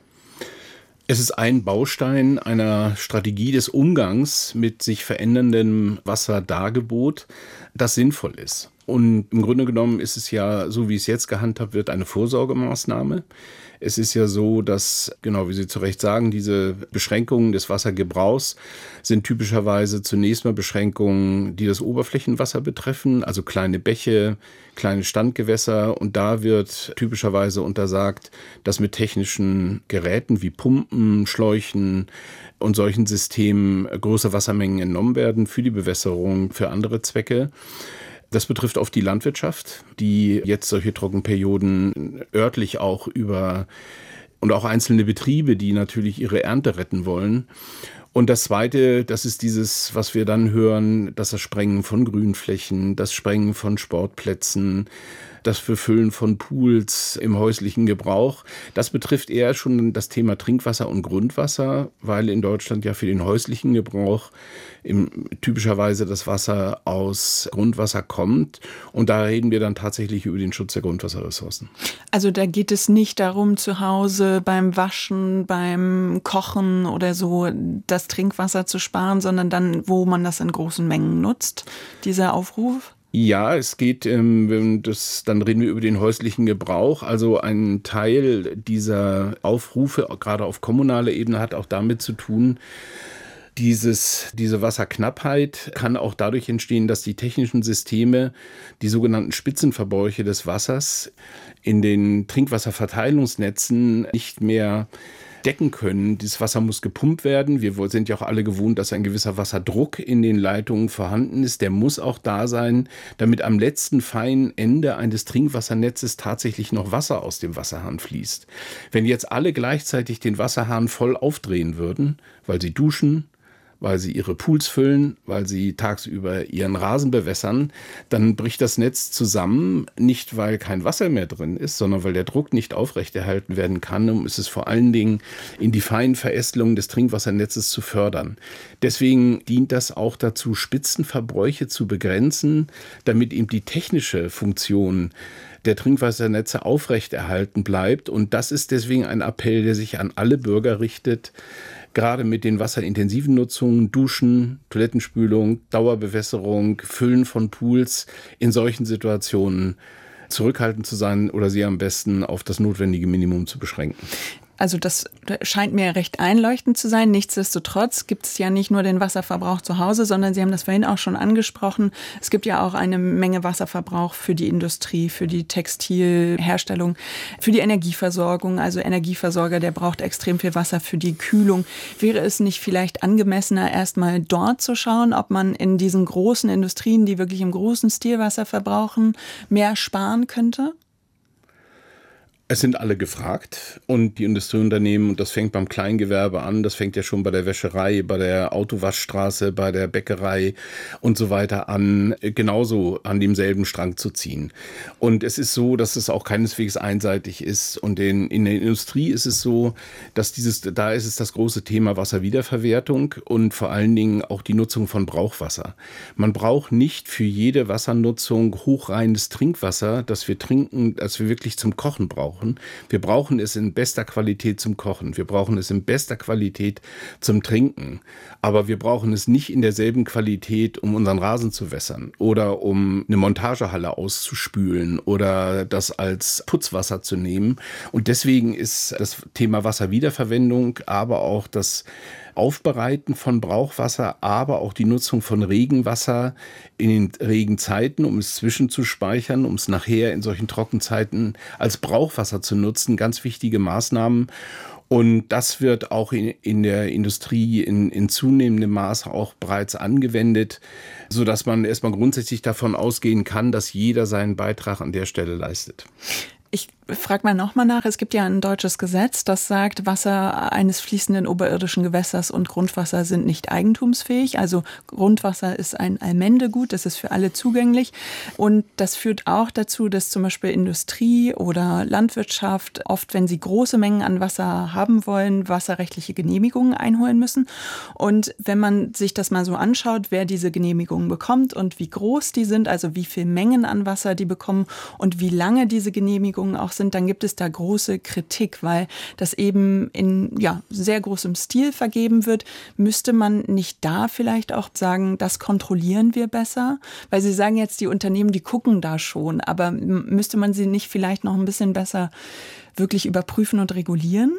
Es ist ein Baustein einer Strategie des Umgangs mit sich veränderndem Wasserdargebot, das sinnvoll ist. Und im Grunde genommen ist es ja, so wie es jetzt gehandhabt wird, eine Vorsorgemaßnahme. Es ist ja so, dass, genau wie Sie zu Recht sagen, diese Beschränkungen des Wassergebrauchs sind typischerweise zunächst mal Beschränkungen, die das Oberflächenwasser betreffen, also kleine Bäche, kleine Standgewässer. Und da wird typischerweise untersagt, dass mit technischen Geräten wie Pumpen, Schläuchen und solchen Systemen große Wassermengen entnommen werden für die Bewässerung, für andere Zwecke. Das betrifft oft die Landwirtschaft, die jetzt solche Trockenperioden örtlich auch über und auch einzelne Betriebe, die natürlich ihre Ernte retten wollen. Und das Zweite, das ist dieses, was wir dann hören, das Sprengen von Grünflächen, das Sprengen von Sportplätzen, das Befüllen von Pools im häuslichen Gebrauch. Das betrifft eher schon das Thema Trinkwasser und Grundwasser, weil in Deutschland ja für den häuslichen Gebrauch im, typischerweise das Wasser aus Grundwasser kommt. Und da reden wir dann tatsächlich über den Schutz der Grundwasserressourcen. Also da geht es nicht darum, zu Hause beim Waschen, beim Kochen oder so das Trinkwasser zu sparen, sondern dann, wo man das in großen Mengen nutzt, dieser Aufruf? Ja, es geht, ähm, das, dann reden wir über den häuslichen Gebrauch. Also ein Teil dieser Aufrufe, gerade auf kommunaler Ebene, hat auch damit zu tun, Dieses, diese Wasserknappheit kann auch dadurch entstehen, dass die technischen Systeme, die sogenannten Spitzenverbräuche des Wassers in den Trinkwasserverteilungsnetzen nicht mehr decken können. Dieses Wasser muss gepumpt werden. Wir sind ja auch alle gewohnt, dass ein gewisser Wasserdruck in den Leitungen vorhanden ist. Der muss auch da sein, damit am letzten feinen Ende eines Trinkwassernetzes tatsächlich noch Wasser aus dem Wasserhahn fließt. Wenn jetzt alle gleichzeitig den Wasserhahn voll aufdrehen würden, weil sie duschen, weil sie ihre Pools füllen, weil sie tagsüber ihren Rasen bewässern, dann bricht das Netz zusammen, nicht weil kein Wasser mehr drin ist, sondern weil der Druck nicht aufrechterhalten werden kann, um es vor allen Dingen in die feinen Verästelungen des Trinkwassernetzes zu fördern. Deswegen dient das auch dazu, Spitzenverbräuche zu begrenzen, damit eben die technische Funktion der Trinkwassernetze aufrechterhalten bleibt. Und das ist deswegen ein Appell, der sich an alle Bürger richtet, gerade mit den wasserintensiven Nutzungen, Duschen, Toilettenspülung, Dauerbewässerung, Füllen von Pools, in solchen Situationen zurückhaltend zu sein oder sie am besten auf das notwendige Minimum zu beschränken. Also das scheint mir recht einleuchtend zu sein. Nichtsdestotrotz gibt es ja nicht nur den Wasserverbrauch zu Hause, sondern Sie haben das vorhin auch schon angesprochen. Es gibt ja auch eine Menge Wasserverbrauch für die Industrie, für die Textilherstellung, für die Energieversorgung. Also Energieversorger, der braucht extrem viel Wasser für die Kühlung. Wäre es nicht vielleicht angemessener, erstmal dort zu schauen, ob man in diesen großen Industrien, die wirklich im großen Stil Wasser verbrauchen, mehr sparen könnte? Es sind alle gefragt und die Industrieunternehmen, und das fängt beim Kleingewerbe an, das fängt ja schon bei der Wäscherei, bei der Autowaschstraße, bei der Bäckerei und so weiter an, genauso an demselben Strang zu ziehen. Und es ist so, dass es auch keineswegs einseitig ist. Und in, in der Industrie ist es so, dass dieses, da ist es das große Thema Wasserwiederverwertung und vor allen Dingen auch die Nutzung von Brauchwasser. Man braucht nicht für jede Wassernutzung hochreines Trinkwasser, das wir trinken, das wir wirklich zum Kochen brauchen. Wir brauchen es in bester Qualität zum Kochen. Wir brauchen es in bester Qualität zum Trinken. Aber wir brauchen es nicht in derselben Qualität, um unseren Rasen zu wässern oder um eine Montagehalle auszuspülen oder das als Putzwasser zu nehmen. Und deswegen ist das Thema Wasserwiederverwendung, aber auch das Aufbereiten von Brauchwasser, aber auch die Nutzung von Regenwasser in den Regenzeiten, um es zwischenzuspeichern, um es nachher in solchen Trockenzeiten als Brauchwasser zu nutzen, ganz wichtige Maßnahmen. Und das wird auch in, in der Industrie in, in zunehmendem Maße auch bereits angewendet, sodass man erstmal grundsätzlich davon ausgehen kann, dass jeder seinen Beitrag an der Stelle leistet. Ich frage mal nochmal nach. Es gibt ja ein deutsches Gesetz, das sagt, Wasser eines fließenden oberirdischen Gewässers und Grundwasser sind nicht eigentumsfähig. Also Grundwasser ist ein Allmendegut, das ist für alle zugänglich. Und das führt auch dazu, dass zum Beispiel Industrie oder Landwirtschaft oft, wenn sie große Mengen an Wasser haben wollen, wasserrechtliche Genehmigungen einholen müssen. Und wenn man sich das mal so anschaut, wer diese Genehmigungen bekommt und wie groß die sind, also wie viel Mengen an Wasser die bekommen und wie lange diese Genehmigungen auch sind, dann gibt es da große Kritik, weil das eben in ja, sehr großem Stil vergeben wird. Müsste man nicht da vielleicht auch sagen, das kontrollieren wir besser? Weil Sie sagen jetzt, die Unternehmen, die gucken da schon, aber müsste man sie nicht vielleicht noch ein bisschen besser wirklich überprüfen und regulieren?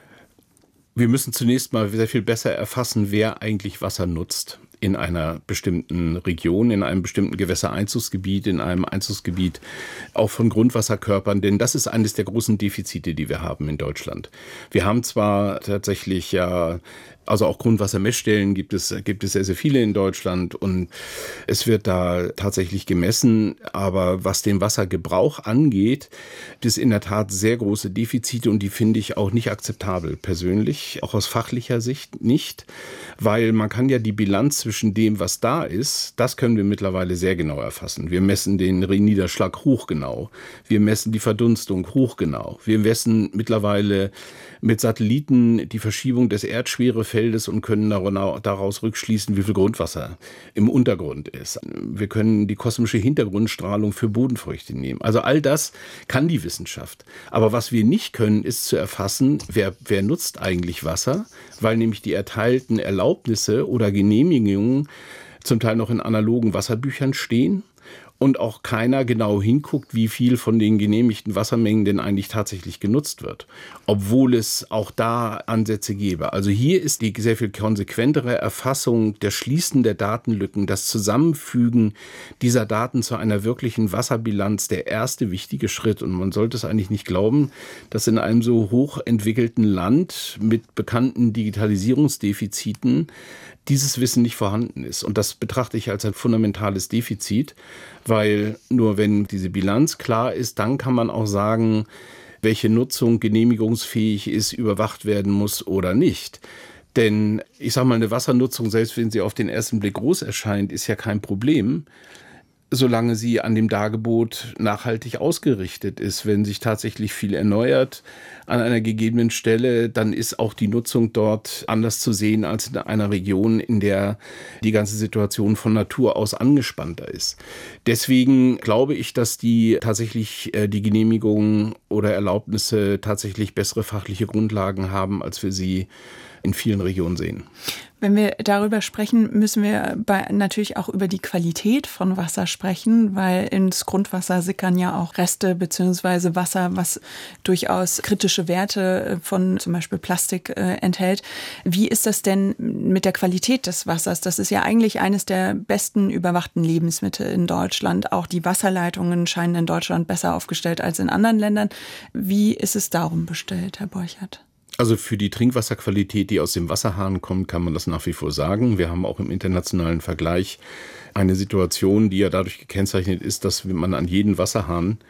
Wir müssen zunächst mal sehr viel besser erfassen, wer eigentlich Wasser nutzt in einer bestimmten Region, in einem bestimmten Gewässereinzugsgebiet, in einem Einzugsgebiet auch von Grundwasserkörpern, denn das ist eines der großen Defizite, die wir haben in Deutschland. Wir haben zwar tatsächlich ja, also auch Grundwassermessstellen gibt es, gibt es sehr, sehr viele in Deutschland und es wird da tatsächlich gemessen, aber was den Wassergebrauch angeht, gibt es in der Tat sehr große Defizite und die finde ich auch nicht akzeptabel persönlich, auch aus fachlicher Sicht nicht, weil man kann ja die Bilanz zwischen dem, was da ist, das können wir mittlerweile sehr genau erfassen. Wir messen den Niederschlag hochgenau, wir messen die Verdunstung hochgenau, wir messen mittlerweile mit Satelliten die Verschiebung des Erdschwerefeldes und können daraus rückschließen, wie viel Grundwasser im Untergrund ist. Wir können die kosmische Hintergrundstrahlung für Bodenfeuchte nehmen. Also all das kann die Wissenschaft. Aber was wir nicht können, ist zu erfassen, wer, wer nutzt eigentlich Wasser, weil nämlich die erteilten Erlaubnisse oder Genehmigungen zum Teil noch in analogen Wasserbüchern stehen. Und auch keiner genau hinguckt, wie viel von den genehmigten Wassermengen denn eigentlich tatsächlich genutzt wird. Obwohl es auch da Ansätze gäbe. Also hier ist die sehr viel konsequentere Erfassung, der Schließen der Datenlücken, das Zusammenfügen dieser Daten zu einer wirklichen Wasserbilanz der erste wichtige Schritt. Und man sollte es eigentlich nicht glauben, dass in einem so hochentwickelten Land mit bekannten Digitalisierungsdefiziten dieses Wissen nicht vorhanden ist. Und das betrachte ich als ein fundamentales Defizit, weil nur wenn diese Bilanz klar ist, dann kann man auch sagen, welche Nutzung genehmigungsfähig ist, überwacht werden muss oder nicht. Denn ich sage mal, eine Wassernutzung, selbst wenn sie auf den ersten Blick groß erscheint, ist ja kein Problem, solange sie an dem Dargebot nachhaltig ausgerichtet ist. Wenn sich tatsächlich viel erneuert an einer gegebenen Stelle, dann ist auch die Nutzung dort anders zu sehen als in einer Region, in der die ganze Situation von Natur aus angespannter ist. Deswegen glaube ich, dass die tatsächlich äh, die Genehmigungen oder Erlaubnisse tatsächlich bessere fachliche Grundlagen haben, als wir sie in vielen Regionen sehen. Wenn wir darüber sprechen, müssen wir bei, natürlich auch über die Qualität von Wasser sprechen, weil ins Grundwasser sickern ja auch Reste bzw. Wasser, was durchaus kritische Werte von zum Beispiel Plastik äh, enthält. Wie ist das denn mit der Qualität des Wassers? Das ist ja eigentlich eines der besten überwachten Lebensmittel in Deutschland. Auch die Wasserleitungen scheinen in Deutschland besser aufgestellt als in anderen Ländern. Wie ist es darum bestellt, Herr Borchert? Also für die Trinkwasserqualität, die aus dem Wasserhahn kommt, kann man das nach wie vor sagen. Wir haben auch im internationalen Vergleich eine Situation, die ja dadurch gekennzeichnet ist, dass man an jeden Wasserhahn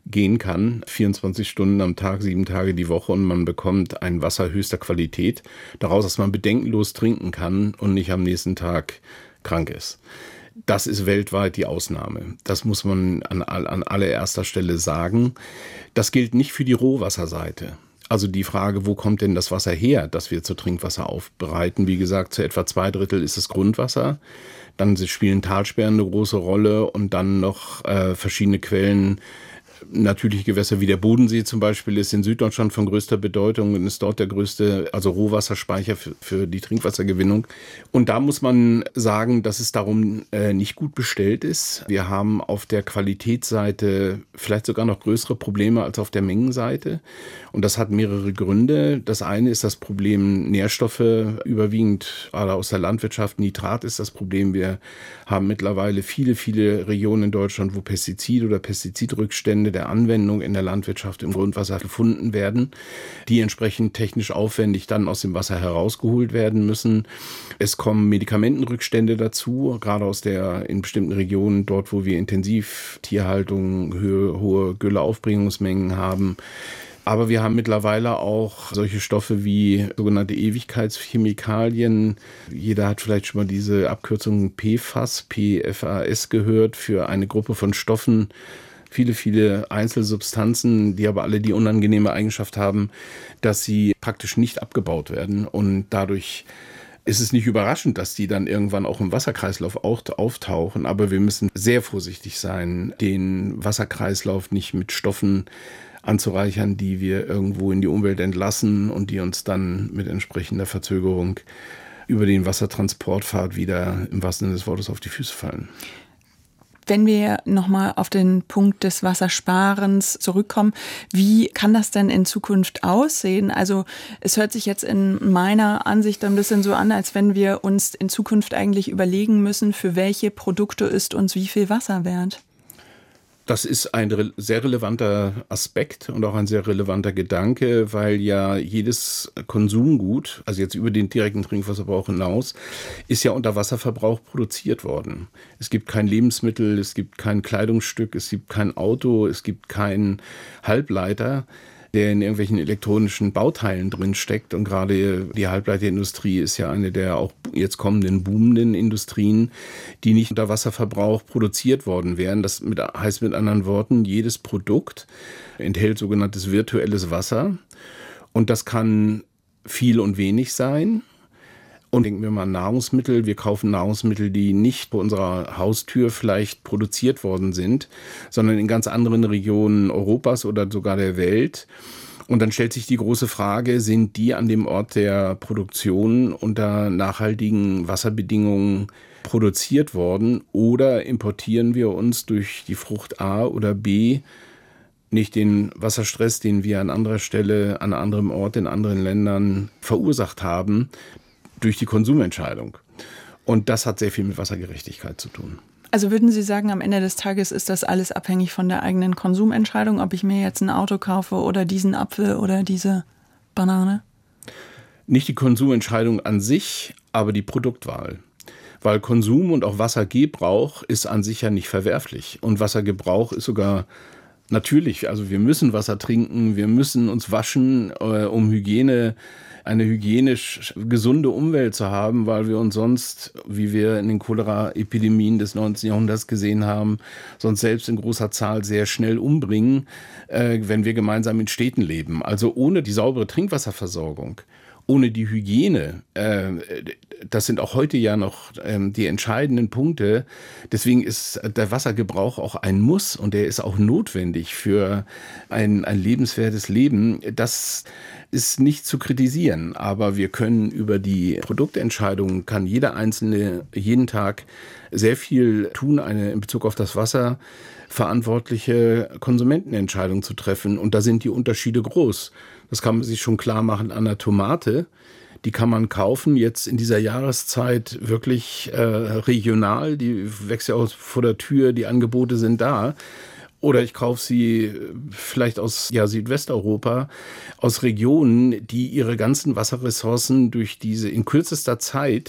gehen kann, vierundzwanzig Stunden am Tag, sieben Tage die Woche, und man bekommt ein Wasser höchster Qualität daraus, dass man bedenkenlos trinken kann und nicht am nächsten Tag krank ist. Das ist weltweit die Ausnahme. Das muss man an, an allererster Stelle sagen. Das gilt nicht für die Rohwasserseite. Also die Frage, wo kommt denn das Wasser her, das wir zu Trinkwasser aufbereiten? Wie gesagt, zu etwa zwei Drittel ist es Grundwasser. Dann spielen Talsperren eine große Rolle und dann noch äh, verschiedene Quellen. Natürliche Gewässer wie der Bodensee zum Beispiel ist in Süddeutschland von größter Bedeutung und ist dort der größte, also Rohwasserspeicher für, für die Trinkwassergewinnung. Und da muss man sagen, dass es darum äh, nicht gut bestellt ist. Wir haben auf der Qualitätsseite vielleicht sogar noch größere Probleme als auf der Mengenseite. Und das hat mehrere Gründe. Das eine ist das Problem Nährstoffe, überwiegend gerade aus der Landwirtschaft. Nitrat ist das Problem. Wir haben mittlerweile viele, viele Regionen in Deutschland, wo Pestizid- oder Pestizidrückstände der Anwendung in der Landwirtschaft im Grundwasser gefunden werden, die entsprechend technisch aufwendig dann aus dem Wasser herausgeholt werden müssen. Es kommen Medikamentenrückstände dazu, gerade aus der in bestimmten Regionen, dort wo wir Intensivtierhaltung, hohe, hohe Gülleaufbringungsmengen haben. Aber wir haben mittlerweile auch solche Stoffe wie sogenannte Ewigkeitschemikalien. Jeder hat vielleicht schon mal diese Abkürzung P F A S, P F A S gehört, für eine Gruppe von Stoffen. Viele, viele Einzelsubstanzen, die aber alle die unangenehme Eigenschaft haben, dass sie praktisch nicht abgebaut werden. Und dadurch ist es nicht überraschend, dass die dann irgendwann auch im Wasserkreislauf auch auftauchen. Aber wir müssen sehr vorsichtig sein, den Wasserkreislauf nicht mit Stoffen anzureichern, die wir irgendwo in die Umwelt entlassen und die uns dann mit entsprechender Verzögerung über den Wassertransportpfad wieder im wahrsten Sinne des Wortes auf die Füße fallen. Wenn wir nochmal auf den Punkt des Wassersparens zurückkommen, wie kann das denn in Zukunft aussehen? Also es hört sich jetzt in meiner Ansicht ein bisschen so an, als wenn wir uns in Zukunft eigentlich überlegen müssen, für welche Produkte ist uns wie viel Wasser wert? Das ist ein sehr relevanter Aspekt und auch ein sehr relevanter Gedanke, weil ja jedes Konsumgut, also jetzt über den direkten Trinkwasserverbrauch hinaus, ist ja unter Wasserverbrauch produziert worden. Es gibt kein Lebensmittel, es gibt kein Kleidungsstück, es gibt kein Auto, es gibt keinen Halbleiter, der in irgendwelchen elektronischen Bauteilen drin steckt. Und gerade die Halbleiterindustrie ist ja eine der auch jetzt kommenden boomenden Industrien, die nicht unter Wasserverbrauch produziert worden wären. Das mit, heißt mit anderen Worten, jedes Produkt enthält sogenanntes virtuelles Wasser. Und das kann viel und wenig sein. Und denken wir mal an Nahrungsmittel. Wir kaufen Nahrungsmittel, die nicht vor unserer Haustür vielleicht produziert worden sind, sondern in ganz anderen Regionen Europas oder sogar der Welt. Und dann stellt sich die große Frage, sind die an dem Ort der Produktion unter nachhaltigen Wasserbedingungen produziert worden oder importieren wir uns durch die Frucht A oder B nicht den Wasserstress, den wir an anderer Stelle, an anderem Ort, in anderen Ländern verursacht haben, durch die Konsumentscheidung. Und das hat sehr viel mit Wassergerechtigkeit zu tun. Also würden Sie sagen, am Ende des Tages ist das alles abhängig von der eigenen Konsumentscheidung, ob ich mir jetzt ein Auto kaufe oder diesen Apfel oder diese Banane? Nicht die Konsumentscheidung an sich, aber die Produktwahl. Weil Konsum und auch Wassergebrauch ist an sich ja nicht verwerflich. Und Wassergebrauch ist sogar natürlich, also wir müssen Wasser trinken, wir müssen uns waschen, äh, um Hygiene eine hygienisch gesunde Umwelt zu haben, weil wir uns sonst, wie wir in den Cholera-Epidemien des neunzehnten Jahrhunderts gesehen haben, sonst selbst in großer Zahl sehr schnell umbringen, äh, wenn wir gemeinsam in Städten leben. Also ohne die saubere Trinkwasserversorgung, ohne die Hygiene, äh, das sind auch heute ja noch ähm, die entscheidenden Punkte. Deswegen ist der Wassergebrauch auch ein Muss und der ist auch notwendig für ein, ein lebenswertes Leben. Das ist nicht zu kritisieren, aber wir können über die Produktentscheidungen, kann jeder Einzelne jeden Tag sehr viel tun, eine in Bezug auf das Wasser verantwortliche Konsumentenentscheidung zu treffen. Und da sind die Unterschiede groß. Das kann man sich schon klar machen an der Tomate. Die kann man kaufen, jetzt in dieser Jahreszeit wirklich äh, regional. Die wächst ja auch vor der Tür, die Angebote sind da. Oder ich kaufe sie vielleicht aus ja, Südwesteuropa, aus Regionen, die ihre ganzen Wasserressourcen durch diese in kürzester Zeit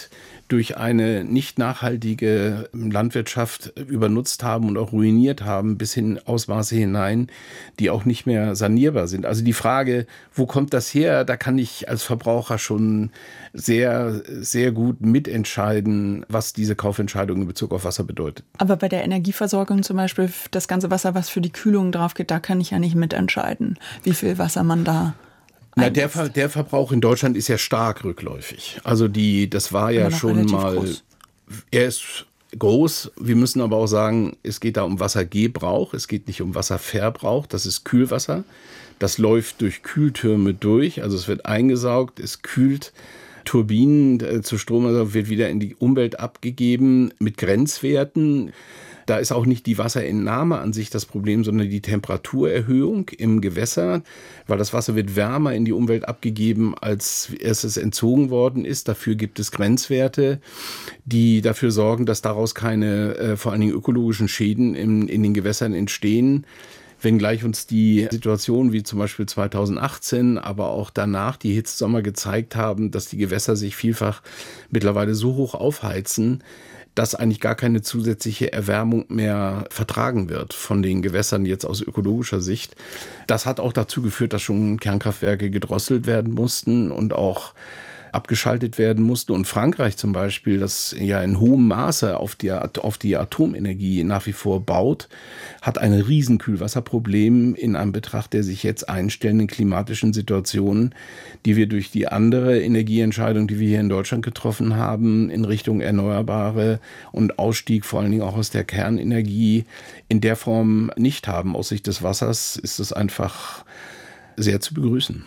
durch eine nicht nachhaltige Landwirtschaft übernutzt haben und auch ruiniert haben, bis in Ausmaße hinein, die auch nicht mehr sanierbar sind. Also die Frage, wo kommt das her, da kann ich als Verbraucher schon sehr, sehr gut mitentscheiden, was diese Kaufentscheidung in Bezug auf Wasser bedeutet. Aber bei der Energieversorgung zum Beispiel, das ganze Wasser, was für die Kühlung drauf geht, da kann ich ja nicht mitentscheiden, wie viel Wasser man da Na, der, Ver, der Verbrauch in Deutschland ist ja stark rückläufig. Also die, das war ja schon mal, groß. Er ist groß. Wir müssen aber auch sagen, es geht da um Wassergebrauch, es geht nicht um Wasserverbrauch. Das ist Kühlwasser. Das läuft durch Kühltürme durch, also es wird eingesaugt, es kühlt Turbinen äh, zu Strom, also wird wieder in die Umwelt abgegeben mit Grenzwerten. Da ist auch nicht die Wasserentnahme an sich das Problem, sondern die Temperaturerhöhung im Gewässer, weil das Wasser wird wärmer in die Umwelt abgegeben, als es entzogen worden ist. Dafür gibt es Grenzwerte, die dafür sorgen, dass daraus keine äh, vor allen Dingen ökologischen Schäden in, in den Gewässern entstehen. Wenngleich uns die Situation wie zum Beispiel zweitausendachtzehn, aber auch danach die Hitzsommer gezeigt haben, dass die Gewässer sich vielfach mittlerweile so hoch aufheizen, dass eigentlich gar keine zusätzliche Erwärmung mehr vertragen wird von den Gewässern jetzt aus ökologischer Sicht. Das hat auch dazu geführt, dass schon Kernkraftwerke gedrosselt werden mussten und auch abgeschaltet werden musste. Und Frankreich zum Beispiel, das ja in hohem Maße auf die, auf die Atomenergie nach wie vor baut, hat ein riesen Kühlwasserproblem in Anbetracht der sich jetzt einstellenden klimatischen Situationen, die wir durch die andere Energieentscheidung, die wir hier in Deutschland getroffen haben, in Richtung Erneuerbare und Ausstieg vor allen Dingen auch aus der Kernenergie in der Form nicht haben. Aus Sicht des Wassers ist es einfach sehr zu begrüßen.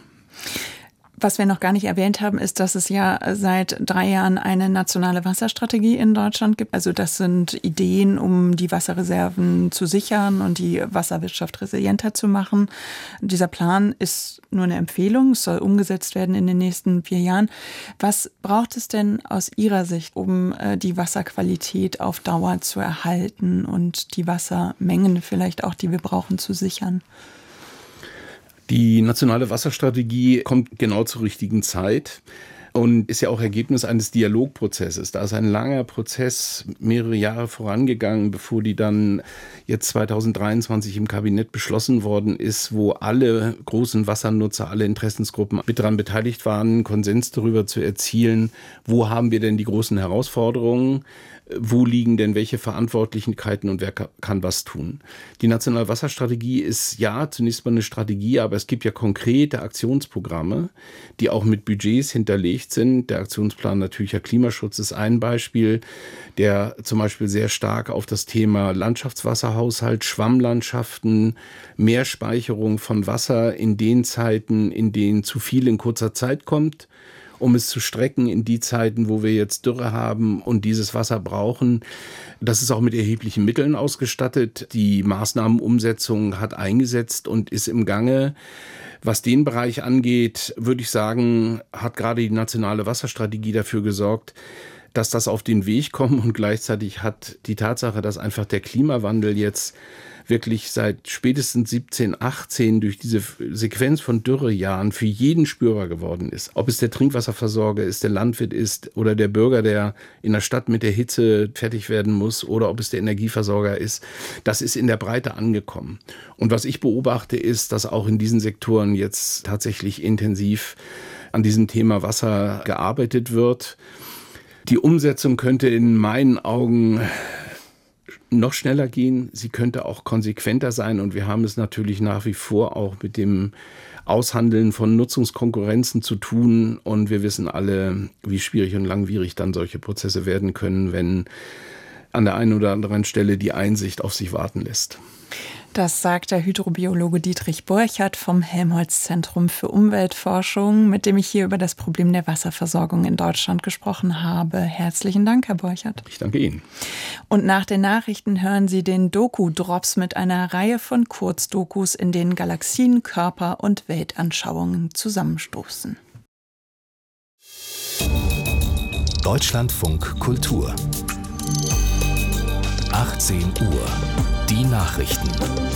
Was wir noch gar nicht erwähnt haben, ist, dass es ja seit drei Jahren eine nationale Wasserstrategie in Deutschland gibt. Also das sind Ideen, um die Wasserreserven zu sichern und die Wasserwirtschaft resilienter zu machen. Dieser Plan ist nur eine Empfehlung, es soll umgesetzt werden in den nächsten vier Jahren. Was braucht es denn aus Ihrer Sicht, um die Wasserqualität auf Dauer zu erhalten und die Wassermengen vielleicht auch, die wir brauchen, zu sichern? Die nationale Wasserstrategie kommt genau zur richtigen Zeit und ist ja auch Ergebnis eines Dialogprozesses. Da ist ein langer Prozess, mehrere Jahre vorangegangen, bevor die dann jetzt zweitausenddreiundzwanzig im Kabinett beschlossen worden ist, wo alle großen Wassernutzer, alle Interessensgruppen mit daran beteiligt waren, Konsens darüber zu erzielen, wo haben wir denn die großen Herausforderungen, wo liegen denn welche Verantwortlichkeiten und wer kann was tun. Die nationale Wasserstrategie ist ja zunächst mal eine Strategie, aber es gibt ja konkrete Aktionsprogramme, die auch mit Budgets hinterlegt sind. Der Aktionsplan natürlicher Klimaschutz ist ein Beispiel, der zum Beispiel sehr stark auf das Thema Landschaftswasserhaushalt, Schwammlandschaften, Mehrspeicherung von Wasser in den Zeiten, in denen zu viel in kurzer Zeit kommt, um es zu strecken in die Zeiten, wo wir jetzt Dürre haben und dieses Wasser brauchen. Das ist auch mit erheblichen Mitteln ausgestattet. Die Maßnahmenumsetzung hat eingesetzt und ist im Gange. Was den Bereich angeht, würde ich sagen, hat gerade die nationale Wasserstrategie dafür gesorgt, dass das auf den Weg kommt, und gleichzeitig hat die Tatsache, dass einfach der Klimawandel jetzt wirklich seit spätestens siebzehn, achtzehn durch diese Sequenz von Dürrejahren für jeden spürbar geworden ist. Ob es der Trinkwasserversorger ist, der Landwirt ist oder der Bürger, der in der Stadt mit der Hitze fertig werden muss, oder ob es der Energieversorger ist, das ist in der Breite angekommen. Und was ich beobachte, ist, dass auch in diesen Sektoren jetzt tatsächlich intensiv an diesem Thema Wasser gearbeitet wird. Die Umsetzung könnte in meinen Augen noch schneller gehen. Sie könnte auch konsequenter sein. Und wir haben es natürlich nach wie vor auch mit dem Aushandeln von Nutzungskonkurrenzen zu tun. Und wir wissen alle, wie schwierig und langwierig dann solche Prozesse werden können, wenn an der einen oder anderen Stelle die Einsicht auf sich warten lässt. Das sagt der Hydrobiologe Dietrich Borchert vom Helmholtz-Zentrum für Umweltforschung, mit dem ich hier über das Problem der Wasserversorgung in Deutschland gesprochen habe. Herzlichen Dank, Herr Borchert. Ich danke Ihnen. Und nach den Nachrichten hören Sie den Doku-Drops mit einer Reihe von Kurzdokus, in denen Galaxien, Körper und Weltanschauungen zusammenstoßen. Deutschlandfunk Kultur. achtzehn Uhr. Die Nachrichten.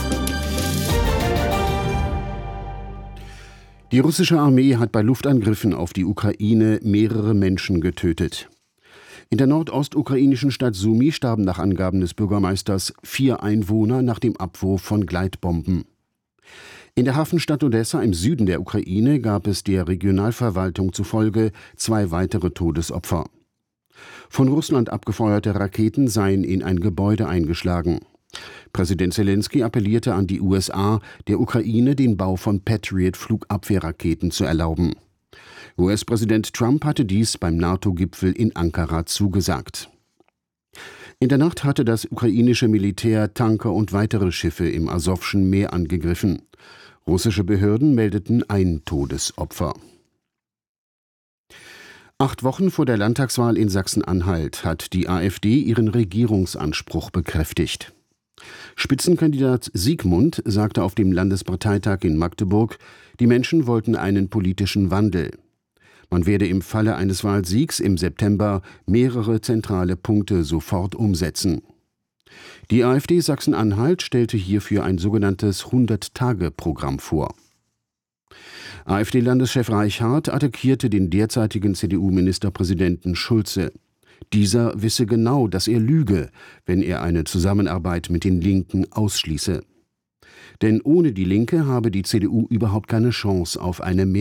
Die russische Armee hat bei Luftangriffen auf die Ukraine mehrere Menschen getötet. In der nordostukrainischen Stadt Sumy starben nach Angaben des Bürgermeisters vier Einwohner nach dem Abwurf von Gleitbomben. In der Hafenstadt Odessa im Süden der Ukraine gab es der Regionalverwaltung zufolge zwei weitere Todesopfer. Von Russland abgefeuerte Raketen seien in ein Gebäude eingeschlagen. Präsident Zelensky appellierte an die U S A, der Ukraine den Bau von Patriot-Flugabwehrraketen zu erlauben. U S-Präsident Trump hatte dies beim NATO-Gipfel in Ankara zugesagt. In der Nacht hatte das ukrainische Militär Tanker und weitere Schiffe im Asowschen Meer angegriffen. Russische Behörden meldeten ein Todesopfer. Acht Wochen vor der Landtagswahl in Sachsen-Anhalt hat die AfD ihren Regierungsanspruch bekräftigt. Spitzenkandidat Siegmund sagte auf dem Landesparteitag in Magdeburg, die Menschen wollten einen politischen Wandel. Man werde im Falle eines Wahlsiegs im September mehrere zentrale Punkte sofort umsetzen. Die AfD Sachsen-Anhalt stellte hierfür ein sogenanntes hundert-Tage-Programm vor. AfD-Landeschef Reichardt attackierte den derzeitigen C D U-Ministerpräsidenten Schulze. Dieser wisse genau, dass er lüge, wenn er eine Zusammenarbeit mit den Linken ausschließe. Denn ohne die Linke habe die C D U überhaupt keine Chance auf eine Mehrheit.